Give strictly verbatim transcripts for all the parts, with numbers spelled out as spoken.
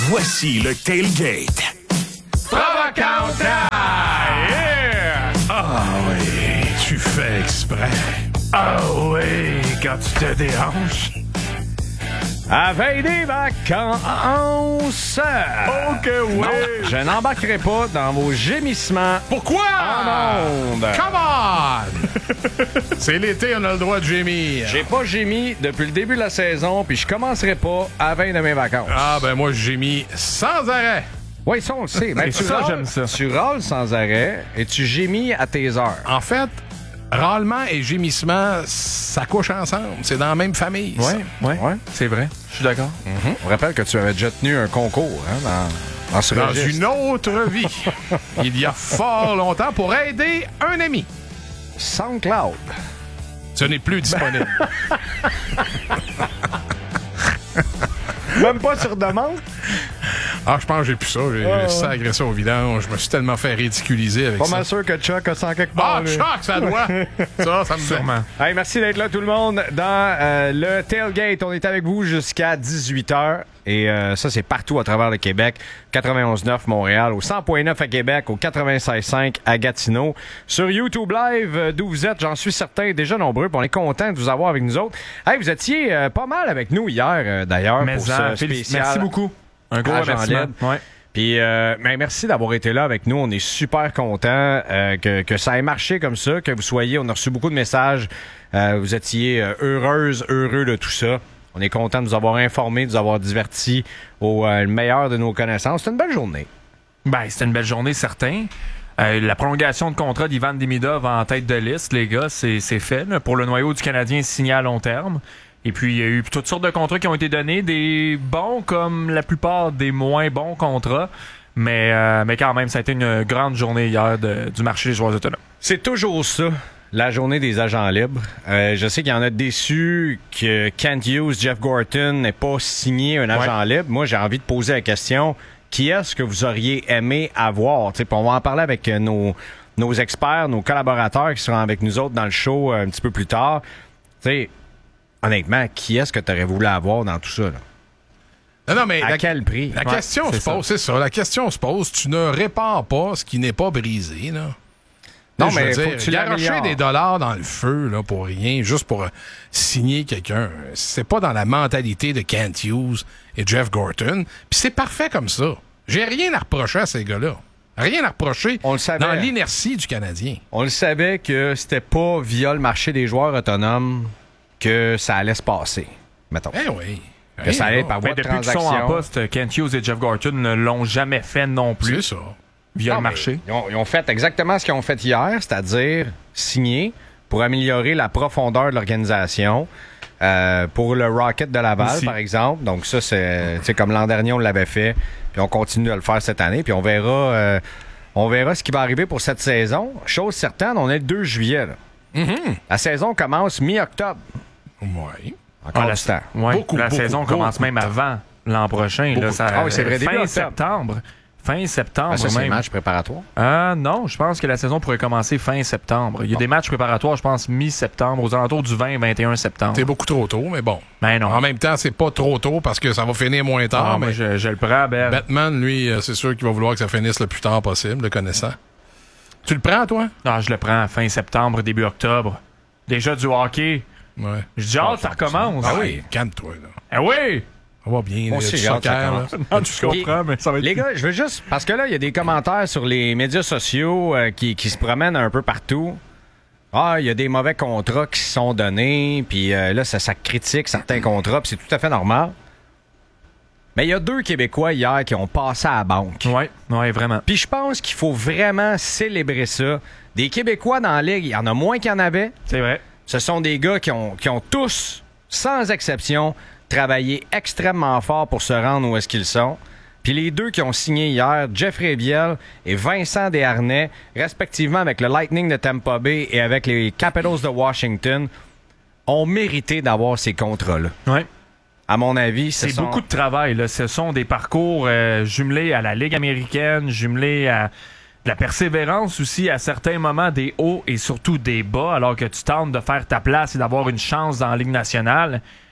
Voici le Tailgate. Provocante! Yeah! Ah oui, tu fais exprès. Ah oui, quand tu te déhanches. À veille des vacances! Ok, oui! Non, je n'embarquerai pas dans vos gémissements. Pourquoi? En onde. Come on! C'est l'été, on a le droit de gémir. J'ai pas gémi depuis le début de la saison, puis je commencerai pas à la veille de mes vacances. Ah, ben moi, j'ai mis sans arrêt. Oui, ça, on le sait. Ben, tu ça, râles, j'aime ça. Tu râles sans arrêt et tu gémis à tes heures. En fait, râlement et gémissement, ça couche ensemble. C'est dans la même famille. Oui, ça. oui, Ouais. c'est vrai. Je suis d'accord. Mm-hmm. On rappelle que tu avais déjà tenu un concours hein, dans, dans ce Dans registre. une autre vie, il y a fort longtemps, pour aider un ami. SoundCloud. Ce n'est plus disponible. Même pas sur demande? Ah, je pense que j'ai plus ça. J'ai ouais. sacré ça au vidange. Je me suis tellement fait ridiculiser avec Pas ça. mal sûr que Chuck a cent quelque part. Ah, lui. choc, ça doit. Ça, ça me Sûrement. Hey, merci d'être là tout le monde dans euh, le Tailgate. On est avec vous jusqu'à dix-huit heures et euh, ça c'est partout à travers le Québec. quatre-vingt-onze neuf Montréal, au cent point neuf à Québec, au quatre-vingt-seize cinq à Gatineau. Sur YouTube Live, euh, d'où vous êtes, j'en suis certain, déjà nombreux. Puis on est content de vous avoir avec nous autres. Hey, vous étiez euh, pas mal avec nous hier euh, d'ailleurs Mais pour ça, ce félic- spécial. merci beaucoup. Un gros Agent remerciement. Libre. Ouais. Puis, euh, ben, merci d'avoir été là avec nous. On est super contents euh, que, que ça ait marché comme ça, que vous soyez. On a reçu beaucoup de messages. Euh, vous étiez euh, heureuse, heureux de tout ça. On est content de vous avoir informés, de vous avoir divertis au euh, meilleur de nos connaissances. C'était une belle journée. Ben, c'était une belle journée, certain. Euh, la prolongation de contrat d'Ivan Demidov en tête de liste, les gars, c'est, c'est fait. Là. Pour le noyau du Canadien, signé à long terme. Et puis, il y a eu toutes sortes de contrats qui ont été donnés, des bons comme la plupart des moins bons contrats. Mais, euh, mais quand même, ça a été une grande journée hier de, du marché des joueurs autonomes. C'est toujours ça, la journée des agents libres. Euh, je sais qu'il y en a déçus que Kent Hughes, Jeff Gorton n'aient pas signé un agent Ouais. libre. Moi, j'ai envie de poser la question, qui est-ce que vous auriez aimé avoir? T'sais, on va en parler avec euh, nos, nos experts, nos collaborateurs qui seront avec nous autres dans le show euh, un petit peu plus tard. T'sais, honnêtement, qui est-ce que tu aurais voulu avoir dans tout ça? Là? Non, non, mais À la, quel prix? la Ouais, question c'est se pose, c'est ça. La question se pose, tu ne répares pas ce qui n'est pas brisé, là. Non, Je mais veux faut dire, que tu garocher l'améliores. des dollars dans le feu, là, pour rien, juste pour euh, signer quelqu'un, c'est pas dans la mentalité de Kent Hughes et Jeff Gorton. Puis c'est parfait comme ça. J'ai rien à reprocher à ces gars-là. Rien à reprocher On le savait. dans l'inertie du Canadien. On le savait que c'était pas via le marché des joueurs autonomes que ça allait se passer, mettons. Eh oui. Que ça allait Rien, par là. voie Ben, de depuis qu'ils sont en transaction. poste, Kent Hughes et Jeff Gorton ne l'ont jamais fait non plus C'est ça. via Non, le mais marché. Ils ont, ils ont fait exactement ce qu'ils ont fait hier, c'est-à-dire signer pour améliorer la profondeur de l'organisation. Euh, pour le Rocket de Laval, Aussi. par exemple. Donc ça, c'est, c'est comme l'an dernier, on l'avait fait. Puis on continue de le faire cette année. Puis on verra, euh, on verra ce qui va arriver pour cette saison. Chose certaine, on est le deux juillet. Là. Mm-hmm. La saison commence mi-octobre. Oui. Encore Ah, la, du temps. ouais, Beaucoup, la beaucoup, saison beaucoup commence même de temps. avant l'an prochain. Là, Beaucoup ça, de temps. Ah oui, c'est vrai, début fin octobre. septembre. Fin septembre Ah, ça, c'est même. le match préparatoire. Ah non, je pense que la saison pourrait commencer fin septembre. Il y a Bon. des matchs préparatoires, je pense, mi-septembre, aux alentours du vingt vingt et un septembre. C'est beaucoup trop tôt, mais bon. Ben non. En même temps, c'est pas trop tôt parce que ça va finir moins tard. Ah, mais moi, je, je le prends, Ben. Batman, lui, euh, c'est sûr qu'il va vouloir que ça finisse le plus tard possible, le connaissant. Tu le prends, toi? Non, je le prends fin septembre, début octobre. Déjà du hockey. Ouais. Je dis, ah, ça recommence. Ah oui, calme-toi, là. Ah oui! Ça va bien. Moi là, aussi, du j'ai hâte que ça soccer, là. commence. Non, tu comprends, mais ça va être... Les gars, je veux juste... Parce que là, il y a des commentaires sur les médias sociaux euh, qui, qui se promènent un peu partout. Ah, il y a des mauvais contrats qui se sont donnés, puis euh, là, ça, ça critique certains contrats, puis c'est tout à fait normal. Mais il y a deux Québécois hier qui ont passé à la banque. Ouais, ouais, vraiment. Puis je pense qu'il faut vraiment célébrer ça. Des Québécois dans la Ligue, il y en a moins qu'il y en avait. C'est vrai. Ce sont des gars qui ont, qui ont tous, sans exception, travaillé extrêmement fort pour se rendre où est-ce qu'ils sont. Puis les deux qui ont signé hier, Jeffrey Viel et Vincent Desharnais, respectivement avec le Lightning de Tampa Bay et avec les Capitals de Washington, ont mérité d'avoir ces contrats-là. Ouais. À mon avis, ce C'est sont... beaucoup de travail. Là. Ce sont des parcours euh, jumelés à la Ligue américaine, jumelés à de la persévérance aussi, à certains moments des hauts et surtout des bas, alors que tu tentes de faire ta place et d'avoir une chance dans la Ligue nationale.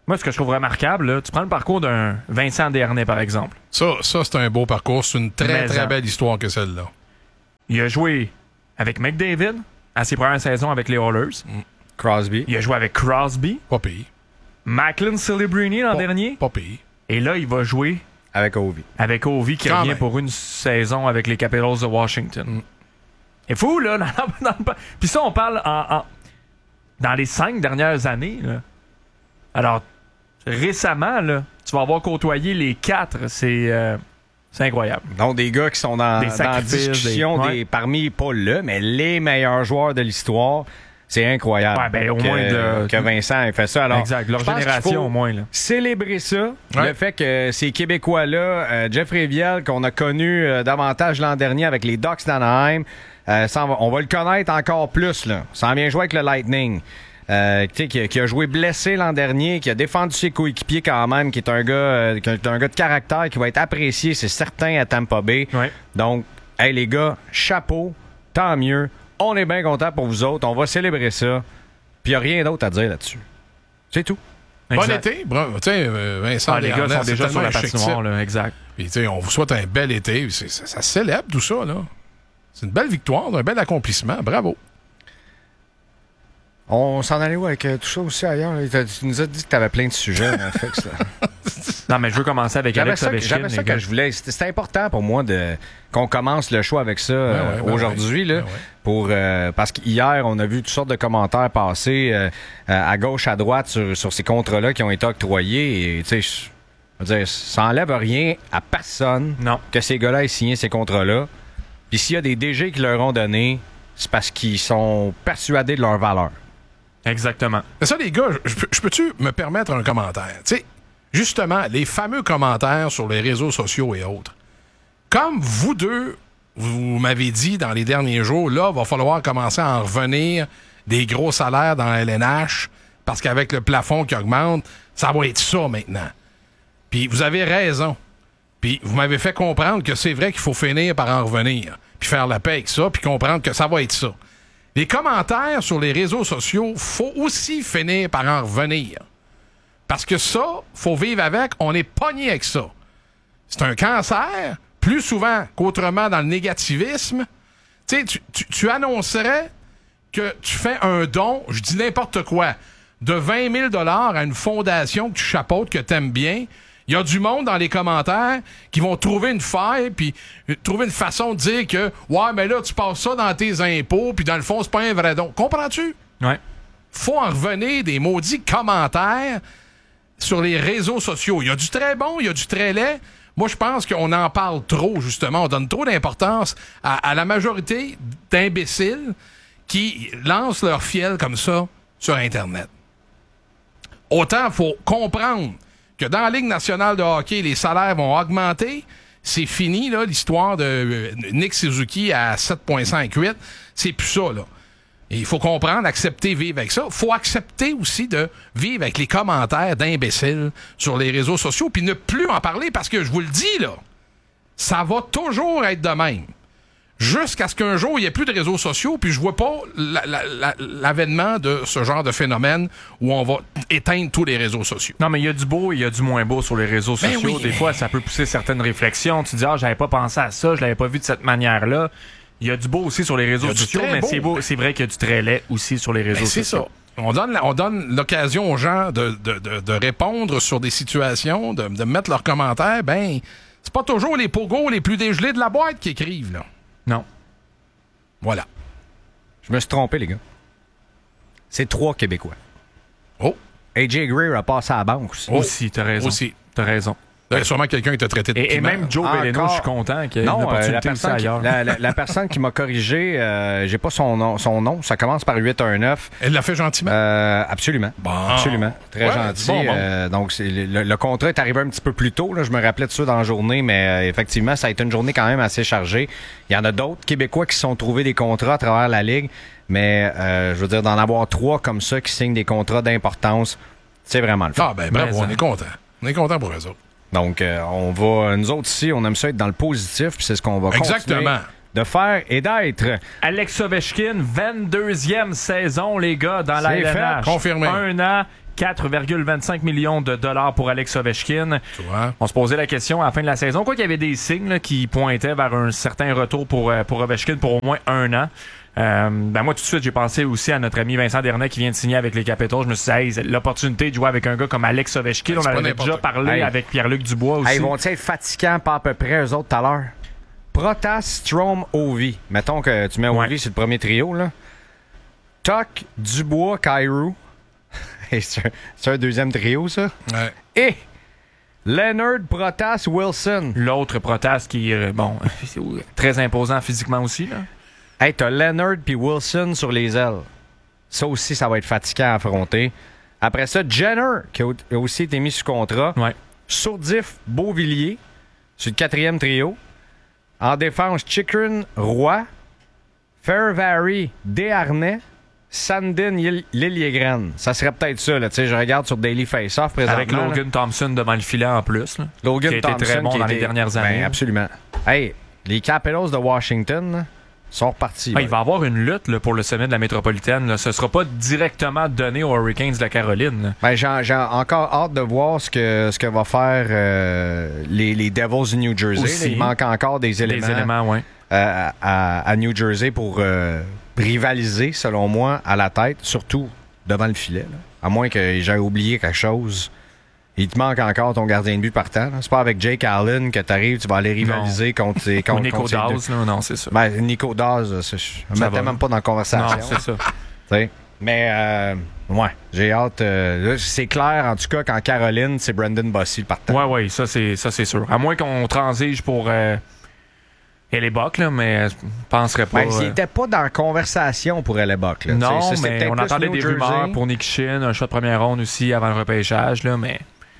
Moi, ce que je trouve remarquable, là, tu prends le parcours d'un Vincent Desharnais, par exemple. Ça, ça c'est un beau parcours. C'est une très, Mais très en... belle histoire que celle-là. Il a joué avec McDavid à ses premières saisons avec les Oilers. Mm. Crosby. Il a joué avec Crosby. Pas pire. Macklin Celebrini l'an Pas, dernier. Pas pire. Et là, il va jouer Avec Ovi. avec Ovi qui Quand revient même. pour une saison avec les Capitals de Washington. Mm. C'est fou, là. Dans, dans, dans, puis ça, on parle en, en, dans les cinq dernières années. Là. Alors, récemment, là, tu vas avoir côtoyé les quatre. C'est, euh, c'est incroyable. Donc, des gars qui sont dans, Des dans la sacrifices, discussion des- des, ouais. parmi, pas le, mais les meilleurs joueurs de l'histoire. C'est incroyable. Ouais, ben, au que, moins de- que Vincent ait fait ça. Alors, exact. Leur je pense qu'il génération, faut au moins. Là. célébrer ça. Ouais. Le fait que ces Québécois-là, euh, Jeff Réviel, qu'on a connu euh, davantage l'an dernier avec les Ducks d'Anaheim, euh, ça, on, va, on va le connaître encore plus. Là. Ça en vient jouer avec le Lightning. Euh, tu sais, qui, a- qui a joué blessé l'an dernier, qui a défendu ses coéquipiers quand même, qui est un gars, euh, qui est un gars de caractère, qui va être apprécié, c'est certain, à Tampa Bay. Ouais. Donc, hey les gars, chapeau, tant mieux. On est bien contents pour vous autres. On va célébrer ça. Puis il n'y a rien d'autre à dire là-dessus. C'est tout. Bon Exact. été. Bra- Tu sais, euh, Vincent Ah, les gars Desharnais, sont c'est déjà sur tellement la un chic patinoire. type. Là, exact. Puis, tu sais, on vous souhaite un bel été. C'est- Ça, ça célèbre tout ça, là. C'est une belle victoire, un bel accomplissement. Bravo. On s'en allait où avec euh, tout ça aussi ailleurs? là? T'as- Tu nous as dit que tu avais plein de sujets. hein, fait que ça- Non, mais je veux commencer avec J'avais Alex ça, que- Ovechkin. j'avais ça les que gars. je voulais. C'était c'était important pour moi de qu'on commence le show avec ça euh, ouais, ben aujourd'hui. ouais, là, ben ouais. pour euh, Parce qu'hier, on a vu toutes sortes de commentaires passer euh, euh, à gauche, à droite sur, sur ces contrats-là qui ont été octroyés. Et tu sais, je veux dire, ça enlève rien à personne Non. que ces gars-là aient signé ces contrats-là. Puis s'il y a des D G qui leur ont donné, c'est parce qu'ils sont persuadés de leur valeur. Exactement. Mais ça, les gars, je, je peux- je peux-tu me permettre un commentaire? Tu sais, justement, les fameux commentaires sur les réseaux sociaux et autres. Comme vous deux, vous m'avez dit dans les derniers jours, là, va falloir commencer à en revenir des gros salaires dans la L N H, parce qu'avec le plafond qui augmente, ça va être ça maintenant. Puis vous avez raison. Puis vous m'avez fait comprendre que c'est vrai qu'il faut finir par en revenir, puis faire la paix avec ça, puis comprendre que ça va être ça. Les commentaires sur les réseaux sociaux, faut aussi finir par en revenir. Parce que ça, faut vivre avec, on est pogné avec ça. C'est un cancer, plus souvent qu'autrement dans le négativisme. Tu sais, tu, tu, tu annoncerais que tu fais un don, je dis n'importe quoi, de vingt mille dollars à une fondation que tu chapeautes, que tu aimes bien. Il y a du monde dans les commentaires qui vont trouver une faille, puis euh, trouver une façon de dire que « Ouais, mais là, tu passes ça dans tes impôts, puis dans le fond, c'est pas un vrai don. » Comprends-tu? Ouais. Faut en revenir des maudits commentaires sur les réseaux sociaux. Il y a du très bon, il y a du très laid. Moi, je pense qu'on en parle trop, justement. On donne trop d'importance à, à la majorité d'imbéciles qui lancent leur fiel comme ça sur Internet. Autant faut comprendre que dans la Ligue nationale de hockey, les salaires vont augmenter. C'est fini, là, l'histoire de euh, Nick Suzuki à sept virgule cinquante-huit. C'est plus ça, là. Et il faut comprendre, accepter, vivre avec ça. Il faut accepter aussi de vivre avec les commentaires d'imbéciles sur les réseaux sociaux, puis ne plus en parler, parce que je vous le dis, là, ça va toujours être de même. Jusqu'à ce qu'un jour, il n'y ait plus de réseaux sociaux, puis je vois pas la- la- la- l'avènement de ce genre de phénomène où on va éteindre tous les réseaux sociaux. Non, mais il y a du beau et il y a du moins beau sur les réseaux Ben sociaux. oui, Des mais- fois, ça peut pousser certaines réflexions. Tu dis, ah, j'avais pas pensé à ça, je l'avais pas vu de cette manière-là. Il y a du beau aussi sur les réseaux Il y a du sociaux, très mais beau. c'est beau, c'est vrai qu'il y a du très laid aussi sur les réseaux Ben, c'est ça. sociaux. On donne, la- on donne l'occasion aux gens de, de, de, de répondre sur des situations, de, de mettre leurs commentaires. Ben, c'est pas toujours les pogos les plus dégelés de la boîte qui écrivent, là. Non. Voilà. Je me suis trompé, les gars. C'est trois Québécois. Oh, A J Greer a passé à la banque aussi. Oh. Aussi, t'as raison. aussi. T'as raison. Là, sûrement quelqu'un qui t'a traité de Et, et piment. même Joe Encore. Veleno, je suis content qu'il y ait une Non, euh, opportunité la, aussi personne qui, ailleurs. la, la- la personne qui m'a corrigé, euh, j'ai pas son nom, son nom, ça commence par huit un neuf. Elle l'a fait gentiment. Euh, absolument. Bon. Absolument. Très Ouais, gentil. bon, bon. Euh, donc, c'est- le, le contrat est arrivé un petit peu plus tôt. Là. Je me rappelais de ça dans la journée, mais euh, effectivement, ça a été une journée quand même assez chargée. Il y en a d'autres Québécois qui se sont trouvés des contrats à travers la Ligue, mais euh, je veux dire, d'en avoir trois comme ça qui signent des contrats d'importance, c'est vraiment le fun. Ah, ben, bravo, Mais, on ça. est content. On est content pour eux autres. Donc, euh, on va, nous autres ici, on aime ça être dans le positif, puis c'est ce qu'on va continuer Exactement. de faire et d'être. Alex Ovechkin, vingt-deuxième saison, les gars, dans la C'est L N H. fait, confirmé. Un an, quatre virgule vingt-cinq millions de dollars pour Alex Ovechkin. Tu vois? On se posait la question à la fin de la saison. Quoi qu'il y avait des signes là, qui pointaient vers un certain retour pour, euh, pour Ovechkin pour au moins un an. Euh, ben moi, tout de suite, j'ai pensé aussi à notre ami Vincent Dernay qui vient de signer avec les Capitals. Je me suis dit, hey, l'opportunité de jouer avec un gars comme Alex Ovechkin, Ben, on en avait n'importe déjà quoi. parlé Hey. avec Pierre-Luc Dubois aussi. Hey, ils vont-ils être fatigants pas à peu près, eux autres, tout à l'heure? Protas, Strome, Ovi. Mettons que tu mets Ouais. Ovi sur le premier trio, là. Tuck, Dubois, Kyrou. Hey, c'est un, c'est un deuxième trio, ça? Ouais. Et Leonard, Protas, Wilson. L'autre Protas qui est, euh, bon, c'est très imposant physiquement aussi. Là. Hey, t'as Leonard puis Wilson sur les ailes. Ça aussi, ça va être fatigant à affronter. Après ça, Jenner, qui a a aussi été mis sous contrat. Ouais. Sourdif, Beauvillier, sur le quatrième trio. En défense, Chikrin, Roy, Fairvary, Desharnais, Sandin, Lil- Liljegren. Ça serait peut-être ça, là. Tu sais, je regarde sur Daily Face-Off présentement. Avec Logan là. Thompson devant le filet en plus. Là, Logan qui a été Thompson, très bon qui dans a les été- dernières Ben, années. absolument. Hey, les Capitals de Washington là, sont repartis. Ah, là. il va y avoir une lutte là, pour le sommet de la métropolitaine. Là. Ce ne sera pas directement donné aux Hurricanes de la Caroline. Là. Ben, j'ai, j'ai encore hâte de voir ce que, ce que va faire euh, les, les Devils du New Jersey. Aussi. Là, il manque encore des éléments, Des éléments, oui. euh, à, à New Jersey pour euh, rivaliser, selon moi, à la tête, surtout devant le filet. Là. À moins que j'aie oublié quelque chose. Il te manque encore ton gardien de but partant. Là. C'est pas avec Jake Allen que tu arrives, tu vas aller rivaliser contre, ces- contre, Ou Nico contre ces deux. Dawes. Là. Non, c'est ça. Ben, Nico Dawes, ça, je ne Ça mettais va. même pas dans la conversation. Non, c'est ça. T'sais. Mais, euh, ouais, j'ai hâte. euh, là, c'est clair, en tout cas, qu'en Caroline, c'est Brandon Bossy le partant. Oui, oui, ça c'est, ça, c'est sûr. À moins qu'on transige pour euh, Hellebuck, là, mais je penserais pas. Ben, il euh, n'était pas dans la conversation pour Hellebuck. Là. Non, T'sais, ça, c'est mais peut-être on plus entendait New des Jersey. rumeurs pour Nick Chin, un choix de première ronde aussi avant le repêchage, là, mais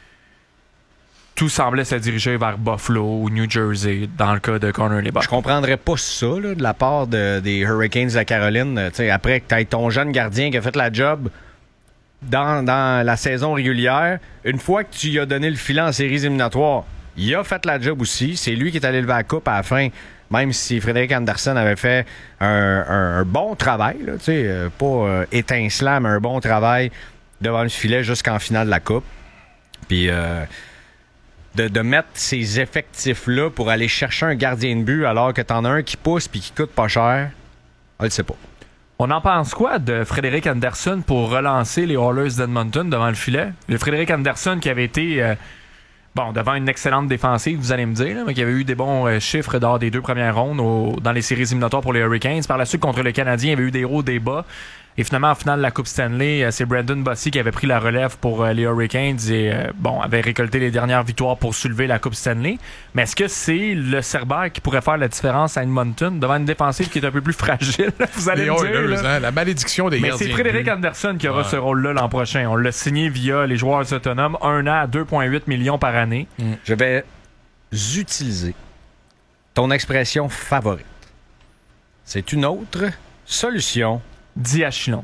tout semblait se diriger vers Buffalo ou New Jersey dans le cas de Connor Hellebuck. Je comprendrais pas ça là, de la part de- des Hurricanes de la Caroline. euh, t'sais, après que tu aies ton jeune gardien qui a fait la job dans, dans la saison régulière, une fois que tu lui as donné le filet en séries éliminatoires, il a fait la job aussi. C'est lui qui est allé lever la coupe à la fin, même si Frédéric Anderson avait fait un, un- un bon travail, là, t'sais, euh, pas euh, étincelant, mais un bon travail devant le filet jusqu'en finale de la coupe. Puis... euh, De, de mettre ces effectifs-là pour aller chercher un gardien de but alors que t'en as un qui pousse puis qui coûte pas cher, on le sait pas. On en pense quoi de Frédéric Anderson pour relancer les Oilers d'Edmonton devant le filet? Le Frédéric Anderson qui avait été euh, bon devant une excellente défensive, vous allez me dire, là, mais qui avait eu des bons euh, chiffres lors des deux premières rondes au- dans les séries éliminatoires pour les Hurricanes. Par la suite, contre le Canadien, il y avait eu des hauts, des bas. Et finalement, en finale de la Coupe Stanley, euh, c'est Brandon Bossy qui avait pris la relève pour euh, les Hurricanes et euh, bon, avait récolté les dernières victoires pour soulever la Coupe Stanley. Mais est-ce que c'est le Cerbère qui pourrait faire la différence à Edmonton devant une défensive qui est un peu plus fragile? Vous allez Les me dire. Oilers, là. hein, la malédiction des Mais gardiens c'est de Frédéric but. Anderson qui aura Ouais. ce rôle-là l'an prochain. On l'a signé via les joueurs autonomes, un an à deux virgule huit millions par année. Je vais utiliser ton expression favorite. C'est une autre solution. Dis à Chilon.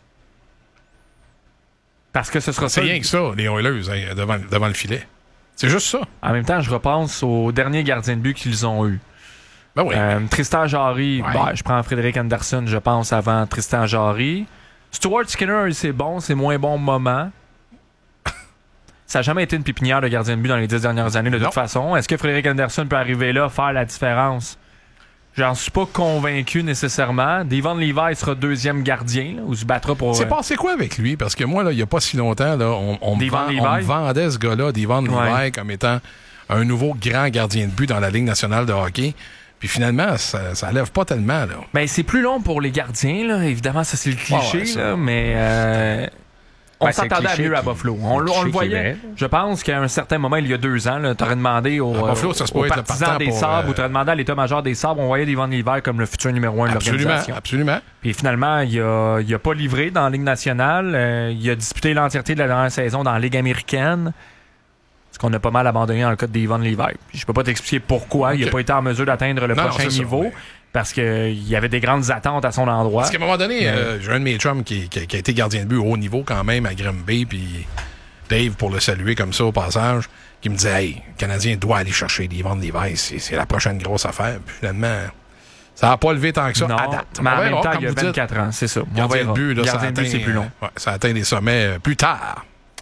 Parce que ce sera C'est ça. rien que ça, les Oilers, hein, devant, devant le filet. C'est juste ça. En même temps, je repense aux derniers gardiens de but qu'ils ont eu. Ben oui. Euh, Tristan Jarry, Ouais. bah, je prends Frédéric Anderson, je pense, avant Tristan Jarry. Stuart Skinner, c'est bon, c'est moins bon moment. Ça n'a jamais été une pépinière de gardien de but dans les dix dernières années, de Non. toute façon. Est-ce que Frédéric Anderson peut arriver là, faire la différence? J'en suis pas convaincu nécessairement. Devon Levi sera deuxième gardien, là, ou se battra pour... C'est euh, passé quoi avec lui? Parce que moi, là, il n'y a pas si longtemps, là, on, on, me Devon vend- Levi? on me vendait ce gars-là, Devon Ouais. Levi, comme étant un nouveau grand gardien de but dans la Ligue nationale de hockey. Puis finalement, ça, ça lève pas tellement. Là. Ben, c'est plus long pour les gardiens, là. Évidemment, ça, c'est le cliché, Ouais, ouais, ça. là, mais... euh, On Ben, c'est s'attendait le à cliché mieux à qui- Buffalo. c'est On, le le- on le cliché qui est voyait. vrai. Je pense qu'à un certain moment, il y a deux ans, tu aurais demandé aux, À Buffalo, aux- ça se aux pourrait être le partisans partant des pour, Sabres euh, ou tu aurais demandé à l'état-major des Sabres, on voyait Devon Levi comme le futur numéro un de Absolument, l'organisation. absolument. Puis finalement, il a, il a pas livré dans la Ligue nationale. Euh, il a disputé l'entièreté de la dernière saison dans la Ligue américaine. Ce qu'on a pas mal abandonné dans le cas de Devon Levi. Puis je peux pas t'expliquer pourquoi. Il n'a Ok. pas été en mesure d'atteindre le Non, prochain c'est ça, niveau. mais- Parce qu'il y avait des grandes attentes à son endroit. Parce qu'à un moment donné, euh, j'ai un de mes chums qui, qui- qui a été gardien de but au haut niveau quand même à Grimby, puis Dave, pour le saluer comme ça au passage, qui me disait « Hey, le Canadien doit aller chercher Devon Levi, c'est c'est la prochaine grosse affaire. » Puis finalement, ça n'a pas levé tant que ça Non, à date. mais On en même verra, temps, comme il y a vous dites. vingt-quatre ans, c'est ça. On Gardien de verra. but, là, ça Gardien de but, atteint, c'est plus long. euh, ouais, ça atteint des sommets euh, plus tard.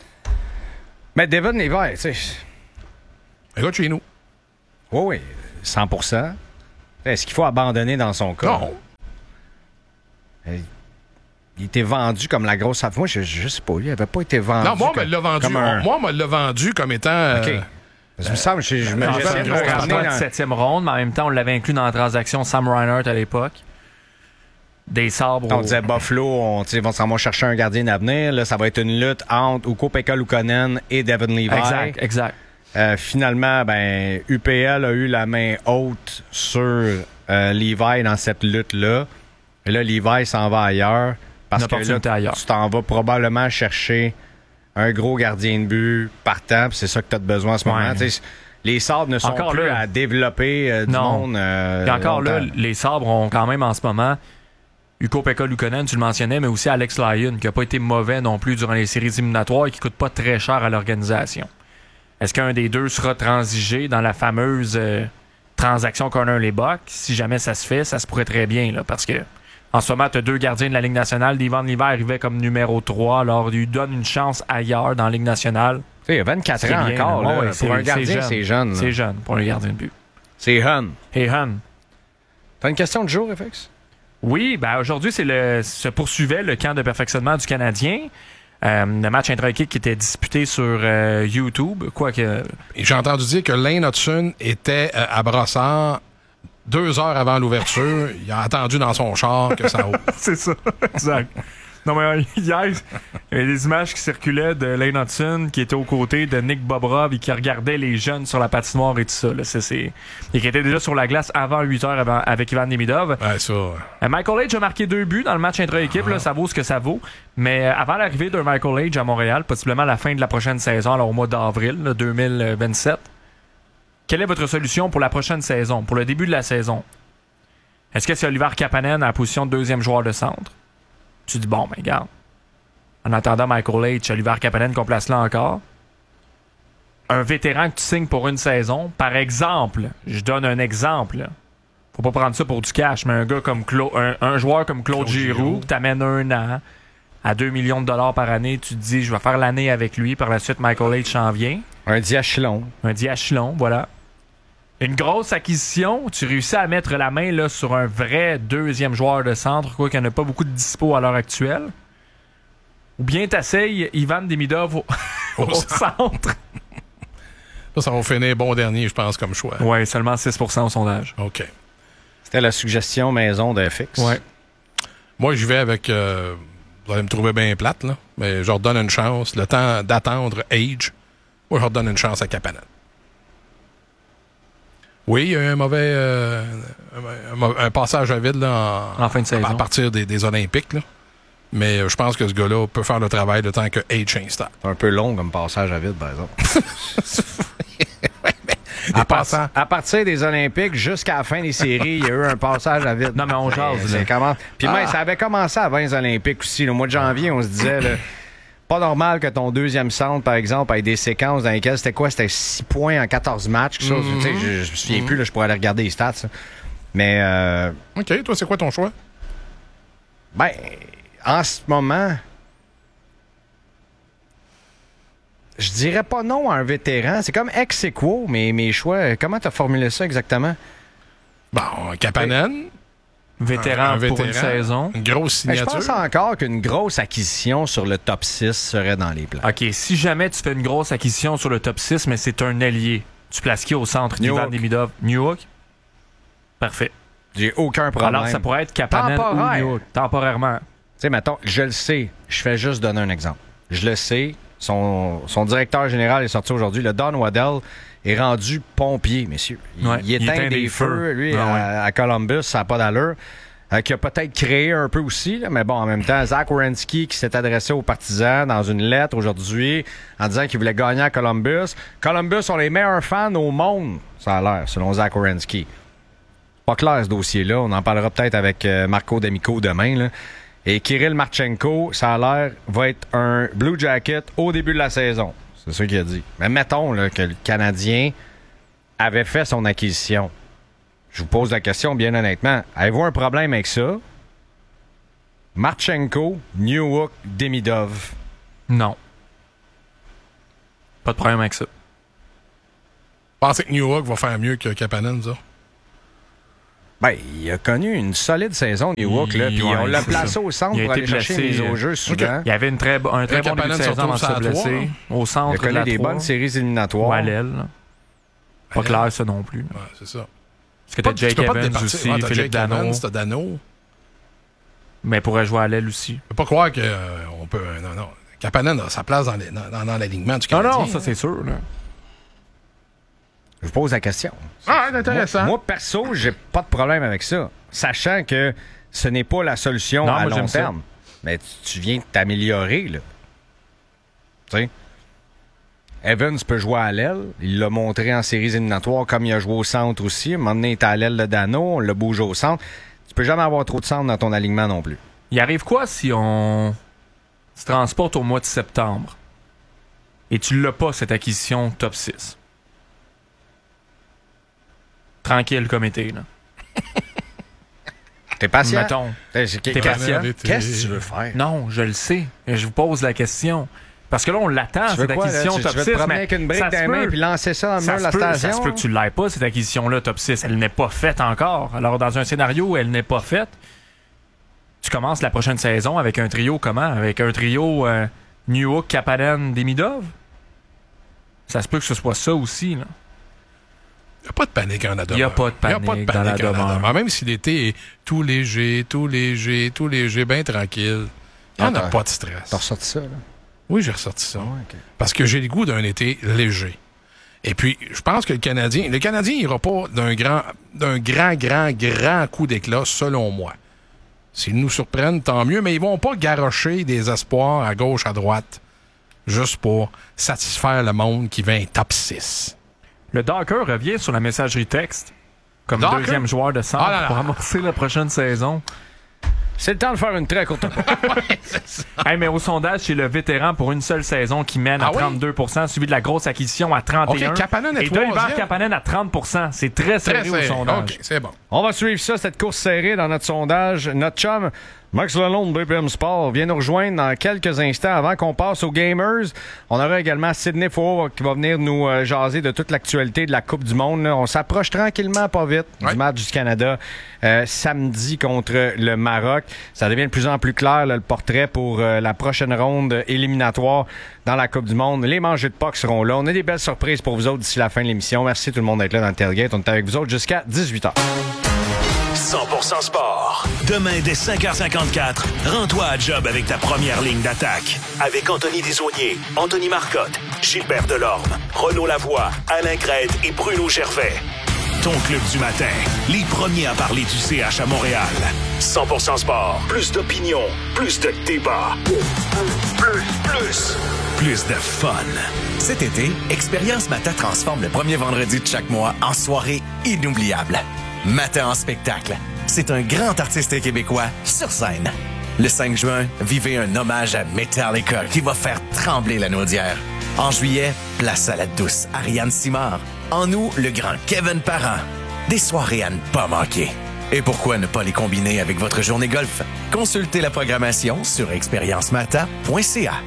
Mais Devon Levi, tu sais. Un gars de chez nous. Oui, oui, cent pour cent. Est-ce qu'il faut abandonner dans son cas? Non. Il était vendu comme la grosse... Moi, je, je sais pas, il n'avait pas été vendu. Non, moi, on comme, me l'a vendu. comme un... Moi, on me l'a vendu comme étant. OK. Euh, Parce que me semble, je, je me En j'essaie fait, de me on ramener parlait de dans- septième ronde, mais en même temps, on l'avait inclus dans la transaction Sam Reinhart à l'époque. Des sabres. On au- disait Buffalo, on, ils vont s'en vont chercher un gardien d'avenir. Là, ça va être une lutte entre Ukko-Pekka Luukkonen et Devon Levi. Exact, exact. Euh, finalement, ben, U P L a eu la main haute sur euh, Levi dans cette lutte-là. Et là, Levi s'en va ailleurs. Parce Une que opportunité là, ailleurs. tu t'en vas probablement chercher un gros gardien de but partant. Puis c'est ça que tu as besoin en ce Ouais. moment. Tu sais, les sabres ne sont Encore plus là. à développer euh, du Non. monde. euh, Et encore là, longtemps. les sabres ont quand même en ce moment Ukko-Pekka Luukkonen, tu le mentionnais, mais aussi Alex Lyon, qui n'a pas été mauvais non plus durant les séries éliminatoires et qui coûte pas très cher à l'organisation. Est-ce qu'un des deux sera transigé dans la fameuse euh, transaction Corner les Bucks? Si jamais ça se fait, ça se pourrait très bien, là, parce que en ce moment, tu as deux gardiens de la Ligue nationale. Devon Levi arrivait comme numéro trois, alors il lui donne une chance ailleurs dans la Ligue nationale. Tu sais, il y a vingt-quatre C'est ans bien, encore. là. là. Ouais, Pour c'est- un c'est gardien, jeune. c'est jeune. là. C'est jeune pour un gardien de but. C'est Hun. Hey, Han. T'as une question de jour, F X? Oui, ben aujourd'hui, c'est le se poursuivait le camp de perfectionnement du Canadien. Euh, le match intra-équipe qui était disputé sur euh, YouTube. Quoique. Et j'ai entendu dire que Lane Hudson était euh, à Brossard deux heures avant l'ouverture. Il a attendu dans son char que ça ouvre. C'est ça, exact. Non, mais euh, hier, il y avait des images qui circulaient de Lane Hudson qui était aux côtés de Nick Bobrov et qui regardait les jeunes sur la patinoire et tout ça. Là. C'est, c'est... Et qui était déjà sur la glace avant huit heures avant, avec Ivan Demidov. Ouais, ça. Euh, Michael Age a marqué deux buts dans le match intra-équipe. Là, ça vaut ce que ça vaut. Mais euh, avant l'arrivée de Michael Age à Montréal, possiblement à la fin de la prochaine saison, alors au mois d'avril là, deux mille vingt-sept, quelle est votre solution pour la prochaine saison, pour le début de la saison? Est-ce que c'est Oliver Kapanen à la position de deuxième joueur de centre? Tu dis, bon, ben, regarde. En attendant Michael H., Oliver Kapanen qu'on place là encore. Un vétéran que tu signes pour une saison, par exemple, je donne un exemple, là. Faut pas prendre ça pour du cash, mais un gars comme Claude, un, un joueur comme Claude, Claude Giroux, Giroux. que t'amènes un an à deux millions de dollars par année, tu te dis, je vais faire l'année avec lui, par la suite, Michael H. en vient. Un diachylon. Un diachylon, voilà. Une grosse acquisition, tu réussis à mettre la main là, sur un vrai deuxième joueur de centre, quoi qu'il n'y en a pas beaucoup de dispo à l'heure actuelle. Ou bien t'essayes Ivan Demidov au, au centre. Ça, ça va finir bon dernier, je pense, comme choix. Ouais, seulement six pour cent au sondage. OK. C'était la suggestion maison de F X. Ouais. Moi, j'y vais avec... euh, vous allez me trouver bien plate, là. Mais je leur donne une chance. Le temps d'attendre Age, moi, je leur donne une chance à Kapanen. Oui, il y a eu un mauvais... euh, un, un- un passage à vide, là, en, En fin de saison. à partir des, des Olympiques, là. Mais euh, je pense que ce gars-là peut faire le travail le temps que Age s'installe. C'est un peu long comme passage à vide, par exemple. Des à, part- passants. à partir des Olympiques jusqu'à la fin des séries, il y a eu un passage à vide. Non, mais on jase, C'est là. comment... Puis même, Ah. ça avait commencé avant les Olympiques aussi. Le mois de janvier, on se disait... là, pas normal que ton deuxième centre, par exemple, ait des séquences dans lesquelles c'était quoi? C'était six points en quatorze matchs. quelque chose. Tu sais, je, je me souviens plus, là, je pourrais aller regarder les stats. ça. Mais, euh, OK, toi, c'est quoi ton choix? ben, en ce moment, je dirais pas non à un vétéran. C'est comme ex aequo, mais mes choix. Comment t'as formulé ça exactement? Bon, Kapanen, Vétéran un pour vétéran, une saison. une grosse Ben, je signature. pense encore qu'une grosse acquisition sur le top six serait dans les plans. OK, si jamais tu fais une grosse acquisition sur le top six, mais c'est un allié, tu places qui au centre? New Ivan Hook. Demidov. New Hook? Parfait. J'ai aucun problème. Alors, ça pourrait être Kapanen Temporaire. ou New Hook. Temporairement. Tu sais, mettons, je le sais. Je fais juste donner un exemple. Je le sais. Son, son directeur général est sorti aujourd'hui. Le Don Waddell est rendu pompier, messieurs. Il, Ouais, il éteint des, feux, lui, Ah, à, à Columbus. Ça n'a pas d'allure. Euh, qui a peut-être créé un peu aussi. Là, mais bon, en même temps, Zach Werenski qui s'est adressé aux partisans dans une lettre aujourd'hui en disant qu'il voulait gagner à Columbus. Columbus sont les meilleurs fans au monde, ça a l'air, selon Zach Werenski. Pas clair ce dossier-là. On en parlera peut-être avec euh, Marco D'Amico demain. Là. Et Kirill Marchenko, ça a l'air, va être un Blue Jacket au début de la saison. C'est ça qu'il a dit. Mais mettons là, que le Canadien avait fait son acquisition. Je vous pose la question bien honnêtement. Avez-vous un problème avec ça? Marchenko, New Hook, Demidov. Non. Pas de problème avec ça. Pensez que Newhook va faire mieux que Kapanen, ça? Ben, il a connu une solide saison, Newhook, là, puis Ouais, on l'a c'est placé ça. au centre Il a pour été aller chercher blessé, les mises au euh, jeu souvent. Il y avait une très, bo- un très bon Kapanen début de se saison avant de se retrouve sur la blesser. trois, Au centre Il a de connu la des trois. bonnes séries éliminatoires. Ou à l'aile. là. Pas À clair, ça non plus. là. Ouais, c'est ça. Parce que Pas- t'as tu Jake peux pas te Evans départir. aussi, Ouais, t'as Philippe Jake Dano. Evans, t'as Dano. Mais pourrait jouer à l'aile aussi. Je peux pas croire qu'on euh, peut. euh, non, non. Kapanen a sa place dans, les- dans, dans, dans l'alignement du Non, Canadien. non, ça c'est sûr. Là. Je vous pose la question. Ah, c'est intéressant. Moi, moi, perso, j'ai pas de problème avec ça. Sachant que ce n'est pas la solution Non, à moi, long j'aime ça. terme. Mais tu, tu viens de t'améliorer, là. Tu sais? Evans peut jouer à l'aile. Il l'a montré en séries éliminatoires comme il a joué au centre aussi. À un moment donné, il était à l'aile de Dano. On l'a bougé au centre. Tu peux jamais avoir trop de centre dans ton alignement non plus. Il arrive quoi si on se transporte au mois de septembre et tu l'as pas, cette acquisition top six? Tranquille comme été, là. T'es patient? Mettons. T'es, c'est- T'es qu'est- patient? Qu'est-ce que tu veux faire? Non, je le sais. Et je vous pose la question. Parce que là, on l'attend, Tu veux cette quoi, là? acquisition Tu, top tu veux six. te promener mais avec une brique ça dans se les mains peut. puis lancer ça dans le Ça mur de se la peut, station? ça se peut que tu l'aies pas, cette acquisition-là, top six. Elle n'est pas faite encore. Alors, dans un scénario où elle n'est pas faite, tu commences la prochaine saison avec un trio comment? Avec un trio euh, Newhook, Kapanen, Demidov? Ça se peut que ce soit ça aussi, là. Il n'y a pas de panique en la demeure. Il y a pas de Il y a panique dans la demeure. Même si l'été est tout léger, tout léger, tout léger, bien tranquille, il n'y en a Ah, pas de stress. T'as ressorti ça, là? Oui, j'ai ressorti ça. Ouais, ok. Parce que j'ai le goût d'un été léger. Et puis, je pense que le Canadien, le Canadien n'ira pas d'un grand, d'un grand, grand, grand coup d'éclat, selon moi. S'ils nous surprennent, tant mieux, mais ils vont pas garrocher des espoirs à gauche, à droite, juste pour satisfaire le monde qui veut un top six. Le Docker revient sur la messagerie texte comme Docker? deuxième joueur de centre Ah là là. pour amorcer la prochaine saison. C'est le temps de faire une très courte pause. Hey, mais au sondage, c'est le vétéran pour une seule saison qui mène Ah à oui? trente-deux pour cent, suivi de la grosse acquisition à trente et un pour cent. OK, Kapanen est Et d'Oliver troisième. Kapanen à trente pour cent. C'est très serré Très au serré. sondage. OK, c'est bon. On va suivre ça, cette course serrée dans notre sondage. Notre chum, Max Lalonde de B P M Sport, vient nous rejoindre dans quelques instants avant qu'on passe aux Gamers. On aura également Sidney Faux qui va venir nous euh, jaser de toute l'actualité de la Coupe du Monde. là. On s'approche tranquillement, pas vite, Ouais. du match du Canada euh, samedi contre le Maroc. Ça devient de plus en plus clair, là, le portrait pour euh, la prochaine ronde éliminatoire dans la Coupe du Monde. Les mangers de puck seront là. On a des belles surprises pour vous autres d'ici la fin de l'émission. Merci tout le monde d'être là dans le Tailgate. On est avec vous autres jusqu'à dix-huit heures. cent pour cent sport. Demain, dès cinq heures cinquante-quatre, rends-toi à job avec ta première ligne d'attaque. Avec Anthony Desaulniers, Anthony Marcotte, Gilbert Delorme, Renaud Lavoie, Alain Crête et Bruno Gervais. Ton club du matin, les premiers à parler du C H à Montréal. cent pour cent sport. Plus d'opinion, plus de débat. Plus, plus, plus de fun. Cet été, Expérience Mata transforme le premier vendredi de chaque mois en soirée inoubliable. Mata en spectacle. C'est un grand artiste québécois sur scène. Le cinq juin, vivez un hommage à Metallica qui va faire trembler la Naudière. En juillet, place à la douce Ariane Simard. En août, le grand Kevin Parent. Des soirées à ne pas manquer. Et pourquoi ne pas les combiner avec votre journée golf? Consultez la programmation sur expérience mata point c a.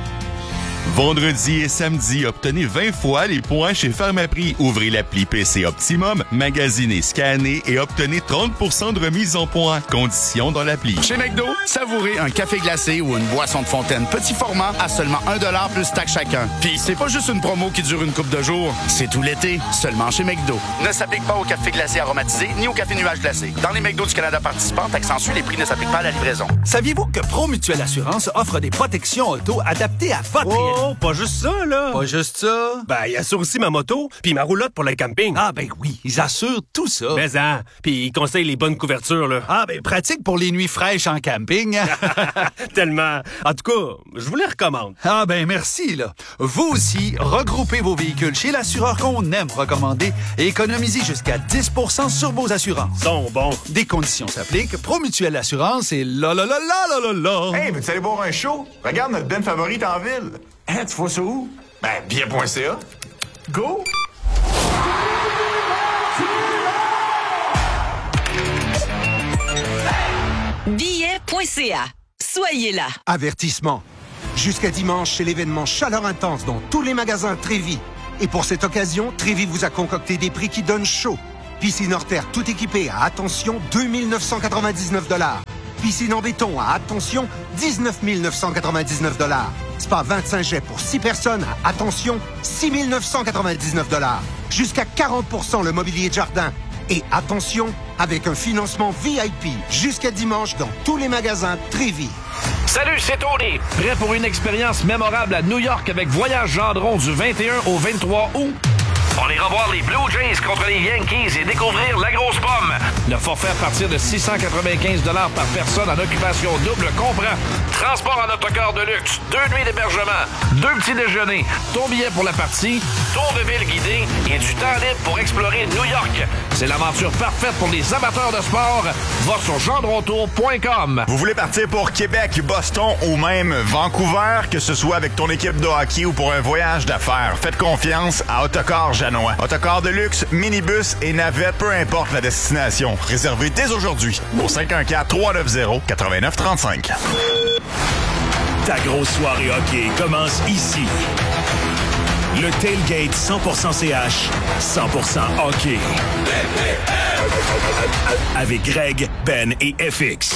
Vendredi et samedi, obtenez vingt fois les points chez Pharmaprix. Ouvrez l'appli P C Optimum, magasinez, scannez et obtenez trente pour cent de remise en points. Conditions dans l'appli. Chez McDo, savourez un café glacé ou une boisson de fontaine petit format à seulement un dollar plus taxe chacun. Puis c'est pas juste une promo qui dure une couple de jours, c'est tout l'été, seulement chez McDo. Ne s'applique pas au café glacé aromatisé ni au café nuage glacé. Dans les McDo du Canada participants, accentue, les prix ne s'appliquent pas à la livraison. Saviez-vous que Promutuelle Assurance offre des protections auto adaptées à votre réalité? Oh, pas juste ça, là! Pas juste ça? Ben, il assure aussi ma moto, puis ma roulotte pour le camping. Ah ben oui, ils assurent tout ça. Mais hein, puis ils conseillent les bonnes couvertures, là. Ah ben pratique pour les nuits fraîches en camping. Tellement. En tout cas, je vous les recommande. Ah ben merci, là. Vous aussi, regroupez vos véhicules chez l'assureur qu'on aime recommander et économisez jusqu'à dix pour cent sur vos assurances. Sont bons. Des conditions s'appliquent. Promutuelle Assurance et là là là là là là là. Hey, veux-tu aller boire un show? Regarde notre ben favorite en ville. Hein, tu vois ça où? Ben, bien point c a. Go! Billet point c a. Soyez là. Avertissement. Jusqu'à dimanche, c'est l'événement Chaleur Intense dans tous les magasins Trévis. Et pour cette occasion, Trévis vous a concocté des prix qui donnent chaud. Piscine hors terre tout équipée à, attention, deux mille neuf cent quatre-vingt-dix-neuf dollars. Piscine en béton à, attention, dix-neuf mille neuf cent quatre-vingt-dix-neuf dollars. Spa vingt-cinq jets pour six personnes à, attention, six mille neuf cent quatre-vingt-dix-neuf dollars. Jusqu'à quarante pour cent le mobilier de jardin. Et attention, avec un financement V I P jusqu'à dimanche dans tous les magasins Trévis. Salut, c'est Tony. Prêt pour une expérience mémorable à New York avec Voyage Gendron du vingt et un au vingt-trois août? On ira voir les Blue Jays contre les Yankees et découvrir la grosse pomme. Le forfait à partir de six cent quatre-vingt-quinze dollars par personne en occupation double comprend transport en autocar de luxe, deux nuits d'hébergement, deux petits déjeuners, ton billet pour la partie, tour de ville guidé et du temps libre pour explorer New York. C'est l'aventure parfaite pour les amateurs de sport. Va sur gendrontour point com. Vous voulez partir pour Québec, Boston ou même Vancouver, que ce soit avec ton équipe de hockey ou pour un voyage d'affaires, faites confiance à Autocar Janois. Autocar de luxe, minibus et navette, peu importe la destination. Réservez dès aujourd'hui au cinq un quatre, trois neuf zéro, neuf neuf trois cinq. Ta grosse soirée hockey commence ici. Le Tailgate cent pour cent C H, cent pour cent hockey. Avec Greg, Ben et F X.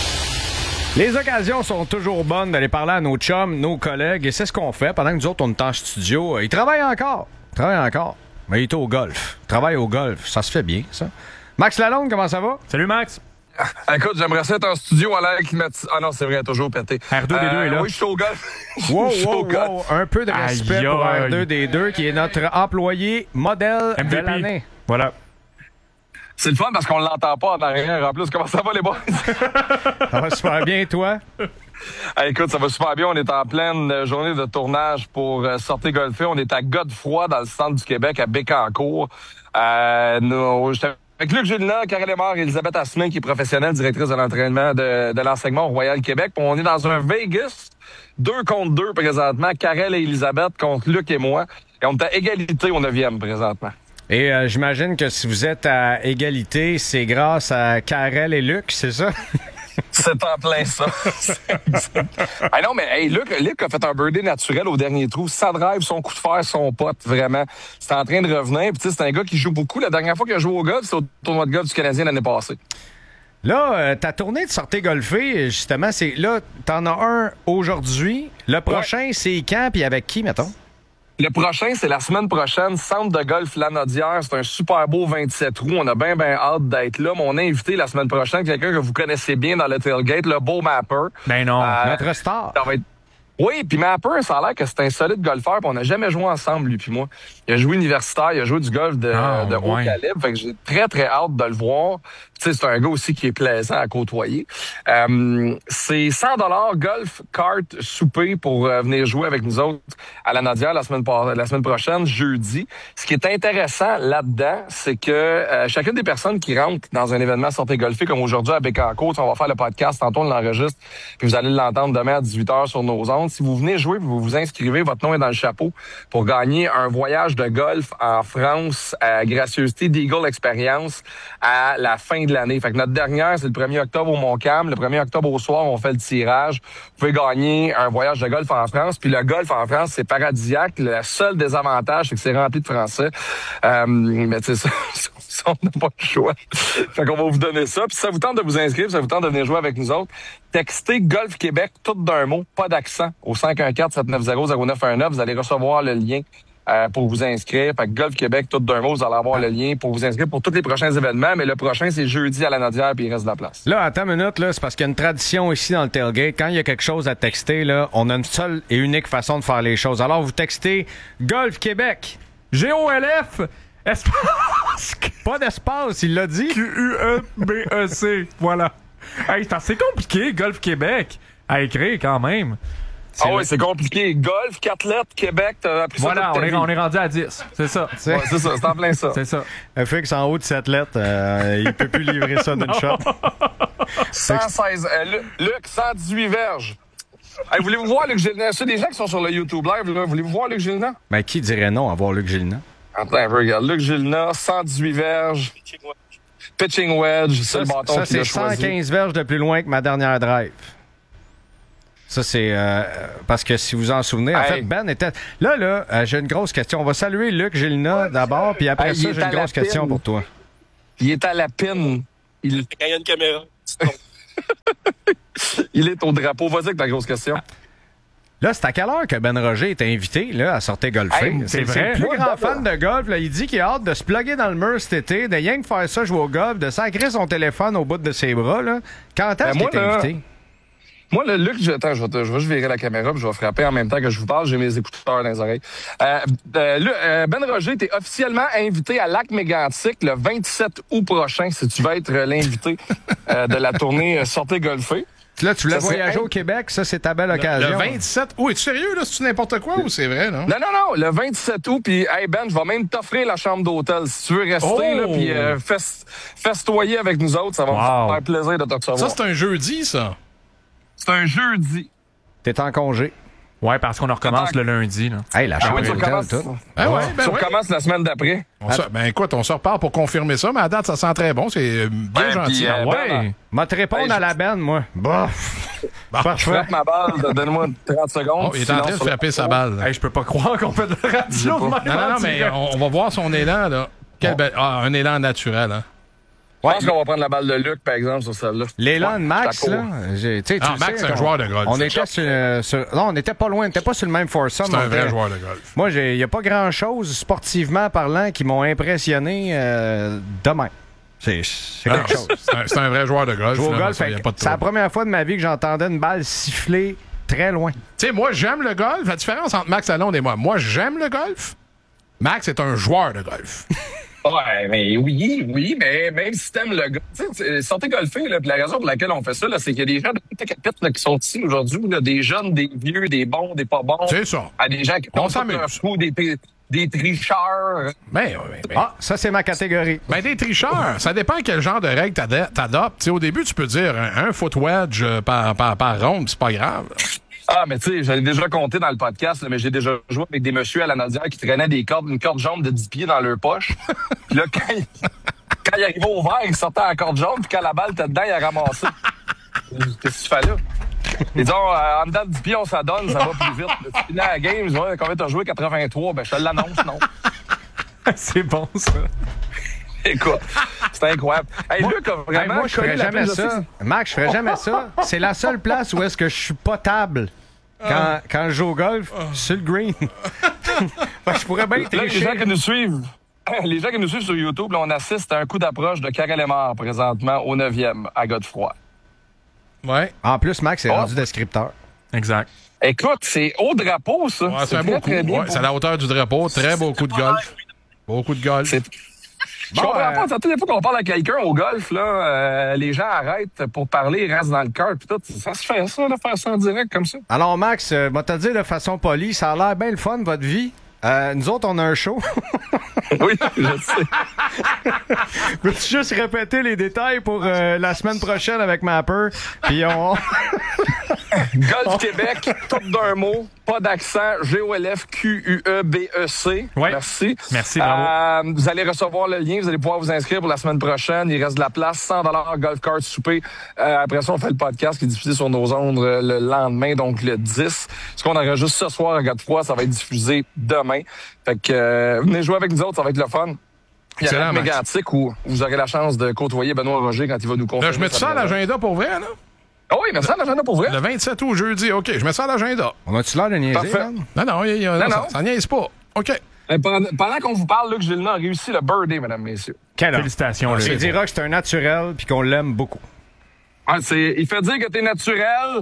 Les occasions sont toujours bonnes d'aller parler à nos chums, nos collègues, et c'est ce qu'on fait pendant que nous autres, on est en studio. Ils travaillent encore. Ils travaillent encore. Mais il est au golf. Il travaille au golf. Ça se fait bien, ça. Max Lalonde, comment ça va? Salut, Max. Écoute, j'aimerais ça être en studio à l'air climatisé. Ah non, c'est vrai, toujours pété. R deux D deux euh, est là. Oui, je suis au golf. Wow, wow, wow. Un peu de respect aïe, pour aïe. R deux D deux, qui est notre employé modèle M V P de l'année. Voilà. C'est le fun parce qu'on l'entend pas en arrière. En plus, comment ça va, les boys? Ça va super bien, toi? Hey, écoute, ça va super bien. On est en pleine journée de tournage pour euh, Sortez golfer. On est à Godefroy, dans le centre du Québec, à Bécancour. Euh, nous, j'étais avec Luc Gélina, Karel Lemar et Elisabeth Asselin, qui est professionnelle, directrice de l'entraînement de, de l'enseignement au Royal Québec. Puis on est dans un Vegas, deux contre deux présentement, Karel et Elisabeth contre Luc et moi. Et on est à égalité au neuvième présentement. Et euh, j'imagine que si vous êtes à égalité, c'est grâce à Karel et Luc, c'est ça? C'est en plein ça. Ah non, mais hey, Luc, Luc a fait un birdie naturel au dernier trou. Sa drive, son coup de fer, son pote, vraiment. C'est en train de revenir. Puis, c'est un gars qui joue beaucoup. La dernière fois qu'il a joué au golf, c'est au tournoi de golf du Canadien l'année passée. Là, euh, ta tournée de Sortez golfer, justement, c'est là, t'en as un aujourd'hui. Le prochain, ouais. C'est quand puis avec qui, mettons? Le prochain, c'est la semaine prochaine, Centre de golf Lanaudière. C'est un super beau vingt-sept trous. On a bien, bien hâte d'être là. Mais on a invité la semaine prochaine quelqu'un que vous connaissez bien dans le tailgate, le beau Mapper. Ben non, euh, notre star. Ça va être... Oui, puis Mapper, ça a l'air que c'est un solide golfeur, puis on n'a jamais joué ensemble, lui puis moi. Il a joué universitaire, il a joué du golf de, oh, de haut ouais. calibre, fait que j'ai très, très hâte de le voir. Tu sais, c'est un gars aussi qui est plaisant à côtoyer. Euh, c'est cent dollars golf, carte, souper pour euh, venir jouer avec nous autres à la Nadière la semaine, la semaine prochaine, jeudi. Ce qui est intéressant là-dedans, c'est que euh, chacune des personnes qui rentrent dans un événement Sortez golfer, comme aujourd'hui à Bécancour, on va faire le podcast, tantôt on l'enregistre, puis vous allez l'entendre demain à dix-huit heures sur nos ondes. Si vous venez jouer, vous vous inscrivez, votre nom est dans le chapeau pour gagner un voyage de golf en France à Gracieuseté d'Eagle Experience à la fin de l'année. Fait que notre dernière, c'est le premier octobre au Montcalm. Le premier octobre au soir, on fait le tirage. Vous pouvez gagner un voyage de golf en France. Puis le golf en France, c'est paradisiaque. Le seul désavantage, c'est que c'est rempli de Français. Euh, mais tu sais, ça, ça, on n'a pas le choix. Fait qu'on va vous donner ça. Puis si ça vous tente de vous inscrire, si ça vous tente de venir jouer avec nous autres, textez Golf Québec, tout d'un mot, pas d'accent, au cinq un quatre, sept neuf zéro, zéro neuf un neuf. Vous allez recevoir le lien euh, pour vous inscrire. Fait que Golf Québec, tout d'un mot, vous allez avoir le lien pour vous inscrire pour tous les prochains événements. Mais le prochain, c'est jeudi à la Nadière, puis il reste de la place. Là, attends une minute, là, c'est parce qu'il y a une tradition ici dans le tailgate. Quand il y a quelque chose à texter, là, on a une seule et unique façon de faire les choses. Alors, vous textez Golf Québec. G O L F espace. Pas d'espace, il l'a dit. Q U E B E C. Voilà. Hey, c'est assez compliqué, Golf Québec, à écrire quand même. C'est ah oui, c'est compliqué. Golf, quatre lettres, Québec, t'as appris voilà, ça. Voilà, on, on est rendu à dix. C'est ça. C'est, ouais, c'est ça, c'est en plein ça. C'est ça. F X en haut de cette lettre, euh, il peut plus livrer ça d'une shot. cent seize. Euh, Luc, Luc, cent dix-huit verges. Hey, voulez-vous voir Luc Gélina? C'est des gens qui sont sur le YouTube Live, là. Voulez-vous voir Luc Gélina? Ben, qui dirait non à voir Luc Gélina? Attends un peu, regarde. Luc Gélina, cent dix-huit verges. Pitching wedge, c'est ça, le bâton ça, qu'il a c'est choisi. cent quinze verges de plus loin que ma dernière drive. Ça, c'est euh, parce que si vous en souvenez, en hey. fait, Ben était... Là, là, euh, j'ai une grosse question. On va saluer Luc Gélina ouais, d'abord, puis après hey, ça, j'ai une grosse question pour toi. Il est à la pine. Il... Quand il y a une caméra, il est au drapeau. Vas-y avec ta grosse question. Là, c'est à quelle heure que Ben Roger est invité là, à sortir golfer? Hey, c'est c'est vrai. vrai. Le plus grand fan de golf, là, il dit qu'il a hâte de se plugger dans le mur cet été, de rien que faire ça, jouer au golf, de sacrer son téléphone au bout de ses bras. Là. Quand est-ce ben qu'il est là, invité? Moi, le Luc, je, attends, je vais, te, je vais juste virer la caméra puis je vais frapper en même temps que je vous parle. J'ai mes écouteurs dans les oreilles. Euh, euh, le, euh, Ben Roger, t'es officiellement invité à Lac Mégantic le vingt-sept août prochain, si tu veux être l'invité euh, de la tournée Sortez golfer. Là, tu voulais Ça voyager serait... au Québec, ça, c'est ta belle occasion. Le, le vingt-sept août, es-tu sérieux, là? C'est-tu n'importe quoi ou c'est vrai, non? Non, non, non, le vingt-sept août, puis hey Ben, je vais même t'offrir la chambre d'hôtel si tu veux rester, oh! là, puis euh, fest... festoyer avec nous autres, ça va wow. me faire plaisir de te recevoir. Ça, c'est un jeudi, ça? C'est un jeudi. T'es en congé. Ouais, parce qu'on recommence le lundi. Là. Hey, la chambre ah, oui, d'hôtel, tout. Ah, ouais, ben tu ouais. recommences la semaine d'après. Se... Ben écoute, on se repart pour confirmer ça, mais à date, ça sent très bon. C'est bien ouais, gentil. Puis, euh, ouais. M'a te répondre hey, à la benne, moi. Bah. Bon, je frappe ma balle. Donne-moi trente secondes. Oh, il est en train de frapper sa balle. Hey, je peux pas croire qu'on fait de la radio. Non, non, non, mais on, on va voir son élan, là. Quel be... Ah, un élan naturel, hein. Je pense qu'on va prendre la balle de Luc, par exemple, sur celle-là. L'élan de Max, là. Tu sais, ah, Max, c'est un joueur de golf. On était sur, sur, non, on n'était pas loin, on n'était pas sur le même foursome. C'est un vrai était, joueur de golf. Moi, il n'y a pas grand-chose, sportivement parlant, qui m'ont impressionné euh, demain. C'est quelque non, chose. C'est un, un vrai joueur de golf. Là, golf c'est la première fois de ma vie que j'entendais une balle siffler très loin. Tu sais, moi, j'aime le golf. La différence entre Max Lalonde et moi, moi, j'aime le golf. Max est un joueur de golf. Ouais, mais oui, oui, mais même si t'aimes le golf, tu sais, sortez golfer, là, puis la raison pour laquelle on fait ça, là, c'est qu'il y a des gens de toute la capite qui sont ici aujourd'hui, là, des jeunes, des vieux, des bons, des pas bons. C'est ça. À des gens qui on s'amuse. Des, des tricheurs. Ben, oui, ben. Ah, ça, c'est ma catégorie. Ben, des tricheurs, ça dépend quel genre de règles t'adoptes. T'sais, au début, tu peux dire un, un foot wedge par, par, par ronde, c'est pas grave. Ah, mais tu sais, j'avais déjà compté dans le podcast, là, mais j'ai déjà joué avec des messieurs à la Nadière qui traînaient des cordes, une corde jaune de dix pieds dans leur poche. Puis là, quand il, quand il arrivait au vert, il sortait la corde jaune, puis quand la balle était dedans, il a ramassé. Qu'est-ce que tu fais là? Ils disent, oh, en dedans de dix pieds, on s'adonne, ça va plus vite. Tu finis la game, ils disent, ouais, combien t'as joué? quatre-vingt-trois. Ben, je te l'annonce, non. C'est bon, ça. Écoute, c'est incroyable. Hey, moi, Luc a vraiment hey, moi, je ferais jamais ça. Max, je ferais jamais ça. C'est la seule place où est-ce que je suis potable. Quand, quand je joue au golf, sur le green. Je pourrais bien là, les gens qui nous suivent, les gens qui nous suivent sur YouTube, là, on assiste à un coup d'approche de Karel Lemar présentement au neuvième à Godefroy. Ouais. En plus, Max est oh. rendu descripteur. Exact. Écoute, c'est au drapeau, ça. Ouais, c'est, c'est un très, beau coup. très bien. Ouais, c'est à la hauteur du drapeau. Très beau coup de golf. Beau coup de golf. C'est... Je bon, comprends euh... pas. Toutes les fois qu'on parle à quelqu'un au golf, là, euh, les gens arrêtent pour parler, ils restent dans le cœur. Puis tout, ça se fait, ça, là, faire ça en direct comme ça. Alors, Max, euh, moi, te dire de façon polie, ça a l'air bien le fun, votre vie. Euh, nous autres, on a un show. Oui, je sais. Peux-tu juste répéter les détails pour euh, la semaine prochaine avec Mapper? Puis on... Golf Québec, tout d'un mot, pas d'accent, G O L F Q U E B E C. Ouais. Merci. Merci, bravo. Euh, vous allez recevoir le lien, vous allez pouvoir vous inscrire pour la semaine prochaine. Il reste de la place, cent dollars golf cart souper. Euh, après ça, on fait le podcast qui est diffusé sur nos ondes le lendemain, donc le dix. Ce qu'on enregistre ce soir à Godefroy, ça va être diffusé demain. Fait que euh, venez jouer avec nous autres, ça va être le fun. Il y a un mégantique où vous aurez la chance de côtoyer Benoît Roger quand il va nous confirmer. Là, je mets ça à l'agenda pour vrai, là? Ah oui, mais ça à l'agenda pour vrai. Le vingt-sept août, jeudi, OK, je mets ça à l'agenda. On a-tu l'air de niaiser, Parfait. man? Non, non, y a, y a, non, ça, non. ça niaise pas. OK. Pendant, pendant qu'on vous parle, Luc Gélina a réussi le birthday, mesdames, messieurs. Quelle Félicitations, Luc. Il dira que c'est un naturel puis qu'on l'aime beaucoup. Ah, c'est, il fait dire que t'es naturel.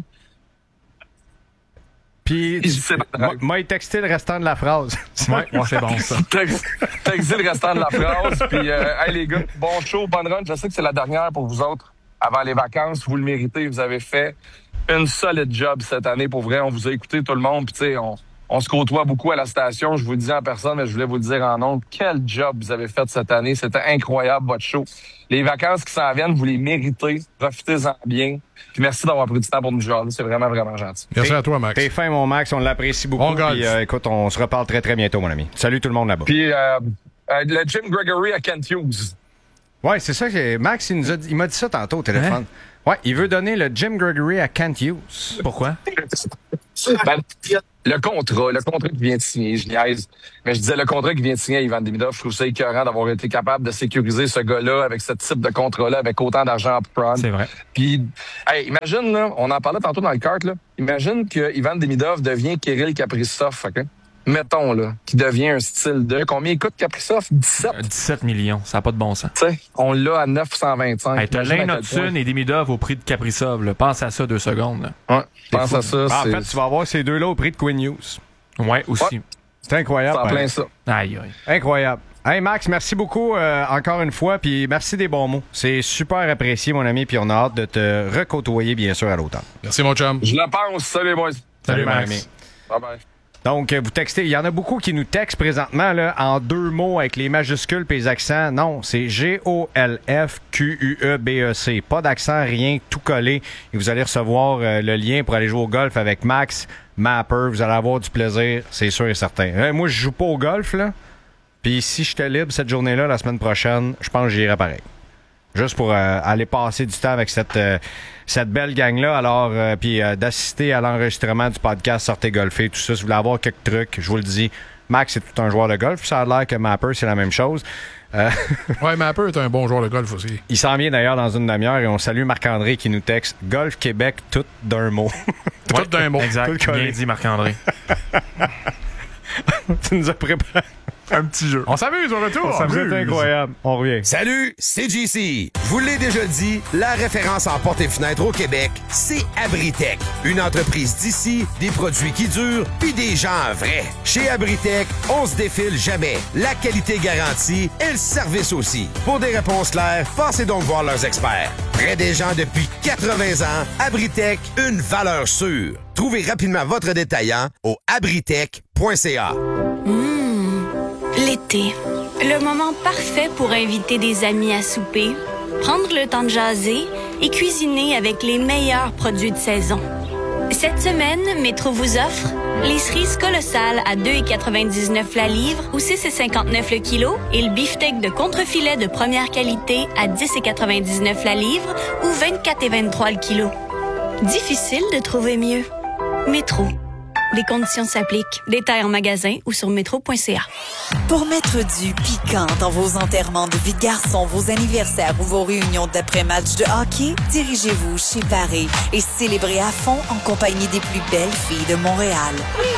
Puis, moi, il texté le restant de la phrase. Ouais, ouais, c'est bon, ça. Texté le restant de la phrase. Puis, euh, hey, les gars, bon show, bonne run. Je sais que c'est la dernière pour vous autres avant les vacances. Vous le méritez. Vous avez fait une solide job cette année. Pour vrai, on vous a écouté tout le monde. Puis, tu sais, on, on se côtoie beaucoup à la station. Je vous le dis en personne, mais je voulais vous le dire en ondes. Quel job vous avez fait cette année. C'était incroyable, votre show. Les vacances qui s'en viennent, vous les méritez. Profitez-en bien. Puis merci d'avoir pris du temps pour nous jaser. C'est vraiment, vraiment gentil. Merci à toi, Max. T'es fin, mon Max. On l'apprécie beaucoup. Bon golf. Puis, euh, écoute, on se reparle très, très bientôt, mon ami. Salut tout le monde là-bas. Puis, euh, euh, le Jim Gregory à Kent Hughes. Ouais, c'est ça que Max, il, nous a dit, il m'a dit ça tantôt au téléphone. Hein? Ouais, il veut donner le Jim Gregory à Kent Hughes. Pourquoi? Ben, le contrat, le contrat qui vient de signer, je niaise. Mais je disais, le contrat qui vient de signer à Ivan Demidov, je trouve ça écœurant d'avoir été capable de sécuriser ce gars-là avec ce type de contrat-là, avec autant d'argent upfront. C'est vrai. Puis, hey, imagine, là, on en parlait tantôt dans le kart, là. Imagine que Ivan Demidov devient Kirill Kaprizov, OK? Mettons, là, qui devient un style de... Combien il coûte Kaprizov? dix-sept? dix-sept millions, ça n'a pas de bon sens. Tu sais, on l'a à neuf cent vingt-cinq. Hey, t'as Lane Hudson et Demidov au prix de Kaprizov. Là. Pense à ça deux secondes. Là. Ouais, pense à ça. Ah, en c'est... fait, tu vas avoir ces deux-là au prix de Quinn Hughes. Ouais, aussi. Ouais. C'est incroyable. C'est en plein hein. ça. Aïe, aïe. Incroyable. Hey Max, merci beaucoup euh, encore une fois, puis merci des bons mots. C'est super apprécié, mon ami, puis on a hâte de te recôtoyer, bien sûr, à l'automne. Merci, mon chum. Je le pense. Salut, boys. Salut, Salut Max. Max. Bye-bye. Donc, vous textez. Il y en a beaucoup qui nous textent présentement là, en deux mots avec les majuscules et les accents. Non, c'est G O L F Q U E B E C. Pas d'accent, rien, tout collé. Et vous allez recevoir euh, le lien pour aller jouer au golf avec Max Mapper. Vous allez avoir du plaisir, c'est sûr et certain. Euh, moi, je joue pas au golf, là. Puis si j'étais libre cette journée-là, la semaine prochaine, je pense que j'irais pareil. Juste pour euh, aller passer du temps avec cette, euh, cette belle gang-là. Alors, euh, puis euh, d'assister à l'enregistrement du podcast Sortez golfer, tout ça. Si vous voulez avoir quelques trucs, je vous le dis, Max c'est tout un joueur de golf. Ça a l'air que Mapper, c'est la même chose. Euh, ouais, Mapper est un bon joueur de golf aussi. Il s'en vient d'ailleurs dans une demi-heure et on salue Marc-André qui nous texte Golf Québec, tout d'un mot. Tout ouais, d'un mot. Exact. Tout bien dit, Marc-André. Tu nous as préparé un petit jeu. On s'amuse au retour. Ça vous est incroyable. On revient. Salut, c'est J C. Je vous l'ai déjà dit, la référence en portes et fenêtres au Québec, c'est Abritech. Une entreprise d'ici, des produits qui durent, puis des gens vrais. Chez Abritech, on se défile jamais. La qualité garantie et le service aussi. Pour des réponses claires, passez donc voir leurs experts. Près des gens depuis quatre-vingts ans, Abritech, une valeur sûre. Trouvez rapidement votre détaillant au abritech point c a. Mmh, l'été. Le moment parfait pour inviter des amis à souper, prendre le temps de jaser et cuisiner avec les meilleurs produits de saison. Cette semaine, Métro vous offre les cerises colossales à deux quatre-vingt-dix-neuf la livre ou six cinquante-neuf le kilo et le beefsteak de contrefilet de première qualité à dix quatre-vingt-dix-neuf la livre ou vingt-quatre vingt-trois le kilo. Difficile de trouver mieux. Métro. Les conditions s'appliquent. Détails en magasin ou sur métro point c a. Pour mettre du piquant dans vos enterrements de vie de garçon, vos anniversaires ou vos réunions d'après-match de hockey, dirigez-vous chez Paris et célébrez à fond en compagnie des plus belles filles de Montréal.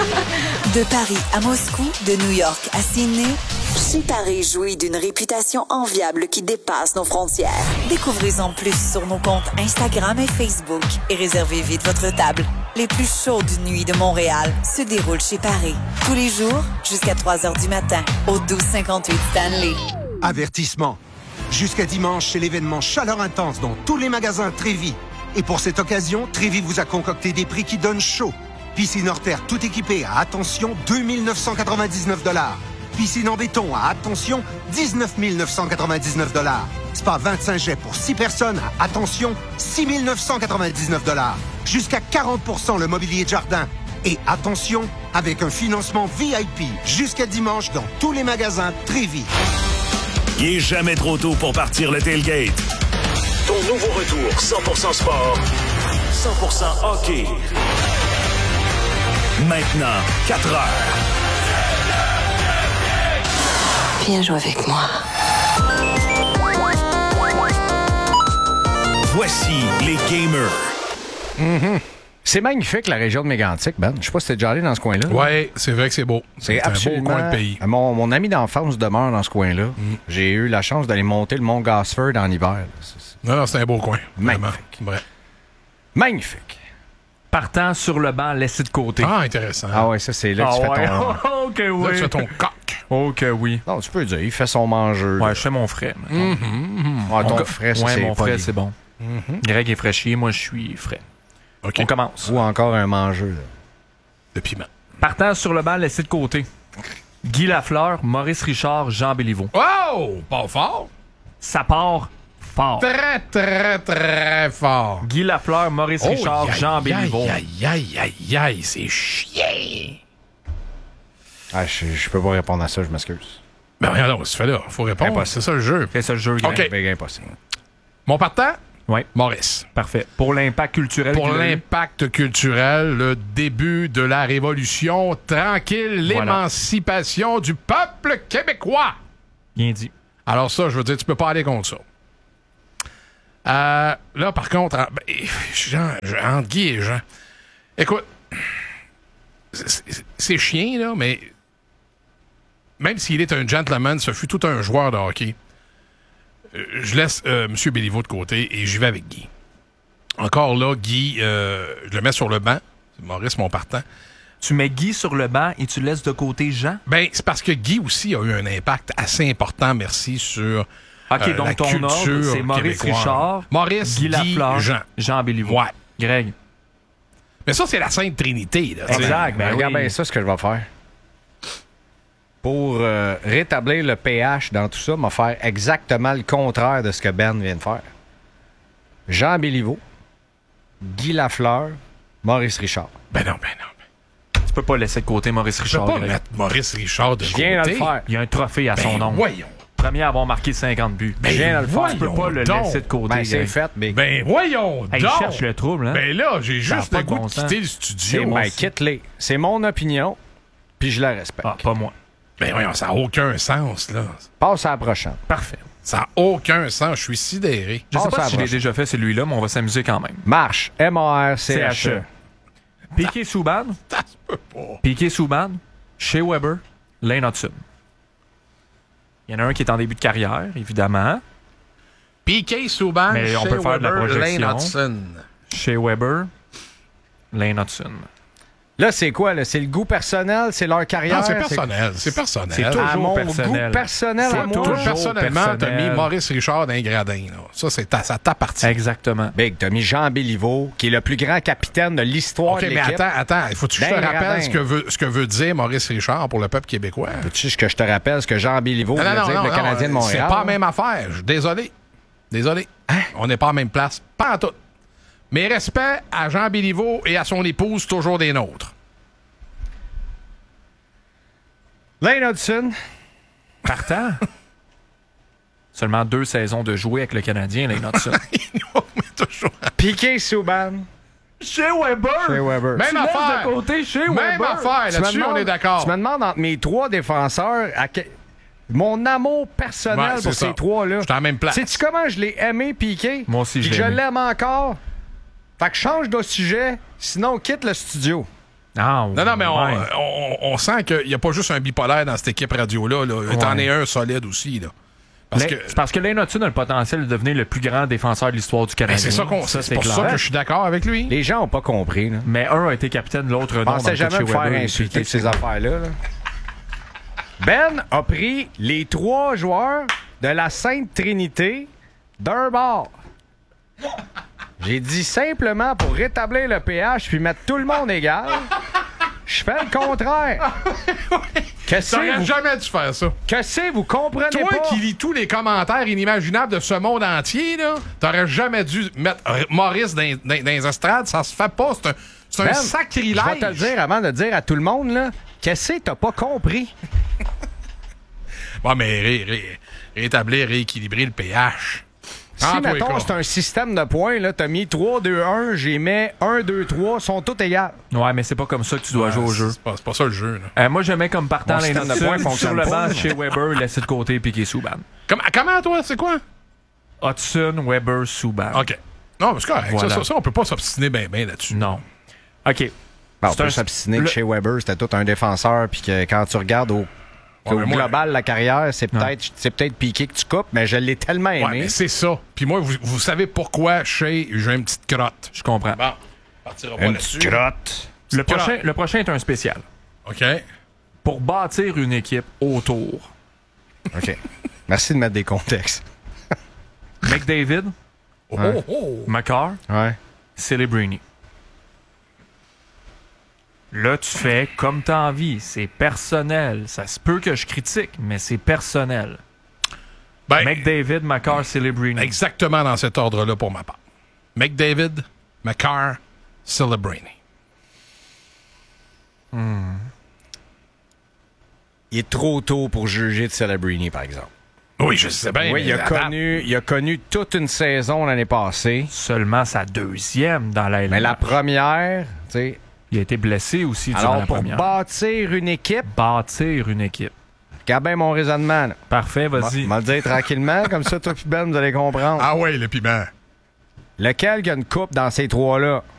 De Paris à Moscou, de New York à Sydney, Chez Paris jouit d'une réputation enviable qui dépasse nos frontières. Découvrez-en plus sur nos comptes Instagram et Facebook et réservez vite votre table. Les plus chaudes nuits de Montréal se déroulent chez Paris. Tous les jours, jusqu'à trois heures du matin, au douze cinquante-huit Stanley. Avertissement. Jusqu'à dimanche, c'est l'événement Chaleur Intense dans tous les magasins Trévis. Et pour cette occasion, Trévis vous a concocté des prix qui donnent chaud. Piscine hors terre tout équipée à, attention, deux mille neuf cent quatre-vingt-dix-neuf dollars. Piscine en béton à, attention, dix-neuf mille neuf cent quatre-vingt-dix-neuf dollars. Spa vingt-cinq jets pour six personnes à, attention, six mille neuf cent quatre-vingt-dix-neuf dollars. Jusqu'à quarante pour cent le mobilier de jardin. Et attention, avec un financement V I P jusqu'à dimanche dans tous les magasins Trévis. Il n'est jamais trop tôt pour partir le tailgate. Ton nouveau retour cent pour cent sport, cent pour cent hockey. Maintenant, quatre heures. Viens jouer avec moi. Voici les gamers. Mm-hmm. C'est magnifique, la région de Mégantic, Ben. Je sais pas si t'es déjà allé dans ce coin-là. Oui, c'est vrai que c'est beau. C'est, c'est absolument un beau coin de pays. Mon, mon ami d'enfance demeure dans ce coin-là. Mm. J'ai eu la chance d'aller monter le mont Gosford en hiver. C'est, c'est... Non, non, c'est un beau coin. Magnifique. Vraiment. Magnifique. Partant sur le banc, laissé de côté. Ah, intéressant. Ah ouais, ça, c'est là que ah tu ouais. fais ton... Oh, que oui. Là, tu fais ton coq. Oh, que oui. Non, tu peux dire, il fait son mangeur. Ouais, je fais mon frais. Mm-hmm, mm-hmm. Ah, ton mon frais, ça, ouais, c'est mon pas frais, dit. c'est bon. Mm-hmm. Greg est fraîchier, moi, je suis frais. Okay. On commence. Ou encore un mangeur. De piment. Partant sur le banc, laissé de côté. Guy Lafleur, Maurice Richard, Jean Béliveau. Oh! Pas fort. Ça part fort. Très, très, très fort. Guy Lafleur, Maurice oh, Richard, aïe, Jean aïe, Béliveau. Aïe, aïe, aïe, aïe, c'est chien. Ah, je, je peux pas répondre à ça, je m'excuse. Ben, rien, non, tu fais là. Faut répondre. Impossible. C'est ça le jeu. C'est ça le jeu, Greg. OK. Ben, impossible. Mon partant, Oui. Maurice. Parfait. Pour l'impact culturel. Pour qu'il a eu. l'impact culturel, le début de la révolution tranquille, Voilà. l'émancipation du peuple québécois. Bien dit. Alors ça, je veux dire, tu peux pas aller contre ça. Euh, là, par contre, en- ben, Jean, Jean, entre Guy et Jean, écoute, c'est- c'est c'est chiant, là, mais même s'il est un gentleman, ce fut tout un joueur de hockey. Euh, Je laisse euh, M. Béliveau de côté et j'y vais avec Guy. Encore là, Guy, euh, je le mets sur le banc. C'est Maurice, mon partant. Tu mets Guy sur le banc et tu laisses de côté Jean? Ben, c'est parce que Guy aussi a eu un impact assez important, merci, sur OK, euh, donc la ton culture ordre, c'est Maurice québécoise. Richard, Maurice, Guy Lafleur, Jean. Jean Béliveau. Ouais. Greg. Mais ça, c'est la Sainte Trinité. Là, Exact. t'sais. Ben, regarde bien ça, ce que je vais faire. Pour euh, rétablir le pH dans tout ça, je vais faire exactement le contraire de ce que Ben vient de faire. Jean Béliveau, Guy Lafleur, Maurice Richard. Ben non, ben non. Tu peux pas laisser de côté Maurice Je peux Richard. pas Greg. mettre Maurice Richard de Je côté. viens de le faire. Il y a un trophée à Ben, son nom. voyons. Premier à avoir marqué cinquante buts. Ben, Je viens de le faire. Tu voyons peux pas le donc. laisser de côté. Ben, c'est Greg. fait, Big. Ben voyons Hey, il donc. cherche le trouble, hein? Ben là, j'ai Ça a juste pas le de goût bon de sens. quitter le C'est studio. ben, quitte-les. C'est mon opinion, puis je la respecte. Ah, pas moi. Ben voyons, ça n'a aucun sens, là. Passe à la prochaine. Parfait. Ça n'a aucun sens. Je suis sidéré. Je sais Passe à pas la si je l'ai prochaine. déjà fait celui-là, mais on va s'amuser quand même. Marche. M A R C H E. Piqué Souban. Ça se peut pas. Piqué Souban. Shea Weber. Lane Hudson. Il y en a un qui est en début de carrière, évidemment. P K Subban, Mais on Shea peut faire de la Weber, projection. Lane Hudson. Shea Weber. Lane Hudson. Là, c'est quoi? Là? C'est le goût personnel? C'est leur carrière? Non, c'est personnel. C'est personnel. C'est toujours à mon personnel. goût personnel C'est à moi. toujours Toi, personnellement, t'as personnel. mis Maurice Richard dans les gradins. Là. Ça, c'est ta, ça t'appartient. Exactement. Big, t'as mis Jean Béliveau, qui est le plus grand capitaine de l'histoire OK, de mais l'équipe. attends, attends. Il faut que je te Dans les rappelle gradins. ce que, veut, ce que veut dire Maurice Richard pour le peuple québécois. Veux-tu que je te rappelle ce que Jean Béliveau Non, vient non, dire non, le non, Canadien de non, Montréal? c'est pas la même affaire. Je suis désolé. Désolé. On n'est pas en même place. Pas en tout. Mais respect à Jean Béliveau et à son épouse, toujours des nôtres. Lane Hudson. Partant. Seulement deux saisons de jouer avec le Canadien, Lane Hudson. Piqué Souban. Shea Weber. Shea Weber. Même Tu laisses affaire. de côté Shea Même Weber. affaire. Tu me Là-dessus, on demandes- est d'accord. Tu me demandes entre mes trois défenseurs à que- mon amour personnel Ouais, pour c'est ces ça. trois-là. Je suis à la même place. Sais-tu comment je l'ai aimé, Piqué? Moi aussi, je Puis l'ai que je aimé. l'aime encore. Fait que change de sujet, sinon quitte le studio. Ah, Non, non, mais on, ouais. on, on sent qu'il n'y a pas juste un bipolaire dans cette équipe radio-là. Là. T'en Ouais. es un solide aussi. Là. Parce Lane- que C'est parce que Lane Hudson a le potentiel de devenir le plus grand défenseur de l'histoire du ben, Canadien. c'est ça qu'on Ça, c'est pour ça que je suis d'accord avec lui. Les gens n'ont pas compris. Là. Mais un a été capitaine, l'autre non. Je dans pensais le cas de jamais me Shea faire Weber et insulter Piqué de ces Souban. affaires-là. là. Ben a pris les trois joueurs de la Sainte Trinité d'un bord. J'ai dit simplement pour rétablir le pH puis mettre tout le monde égal. Je fais le contraire. Qu'est-ce que T'aurais vous, jamais dû faire ça. qu'est-ce que vous comprenez Toi pas? qui lis tous les commentaires inimaginables de ce monde entier, là, t'aurais jamais dû mettre euh, Maurice dans, dans- dans les estrades. Ça se fait pas. C'est un, c'est un Ben, sacrilège. Je vais te le dire avant de dire à tout le monde, là, qu'est-ce que t'as pas compris? Ouais, mais ré- ré- rétablir, rééquilibrer le pH. Si, En tous les mettons, cas. c'est un système de points, là, t'as mis trois, deux, un, j'ai mis un, deux, trois, sont tous égales. Ouais, mais c'est pas comme ça que tu dois jouer au jeu. C'est pas, c'est pas ça le jeu. Là. Euh, moi, je mets comme partant Mon Lane système de Hudson, points sur fonctionne le pas. banc Shea Weber, laissé de côté Piqué Souban. Comment, comment, toi, c'est quoi? Hudson, Weber, Souban. OK. Non, mais c'est correct. Voilà. Ça, ça, ça, on peut pas s'obstiner bien ben là-dessus. Non. OK. Bon, on C'est peut un- s'obstiner que le- chez Weber, c'était tout un défenseur, puis que quand tu regardes au, Ouais, au mais moi- global la carrière, c'est peut-être c'est peut-être Piqué que tu coupes, mais je l'ai tellement aimé. Ouais, mais c'est ça. Puis moi, vous, vous savez pourquoi chez j'ai une petite crotte. Je comprends. Bon, on partira pas Une là-dessus. petite crotte. Le Petite prochain, crotte. le prochain est un spécial. OK. Pour bâtir une équipe autour. OK. Merci de mettre des contextes. McDavid, Oh, Ouais. oh, oh. McCarr, Ouais. Celebrini. Là, tu fais comme t'as envie. C'est personnel. Ça se peut que je critique, mais c'est personnel. Ben, McDavid, McCarr, Celebrini. exactement dans cet ordre-là pour ma part. McDavid, McCarr, Celebrini. Il est trop tôt pour juger de Celebrini, par exemple. Oui, je sais bien. Oui, il a, mais connu, il a connu toute une saison l'année passée. Seulement sa deuxième dans la L N H. Mais la première, tu sais... Il a été blessé aussi durant Alors, la pour première. bâtir une équipe... Bâtir une équipe. Regarde bien mon raisonnement. Là. Parfait, vas-y. On va le dire tranquillement, comme ça, toi et Ben, vous allez comprendre. Ah ouais, le piment. Lequel qui a une coupe dans ces trois-là?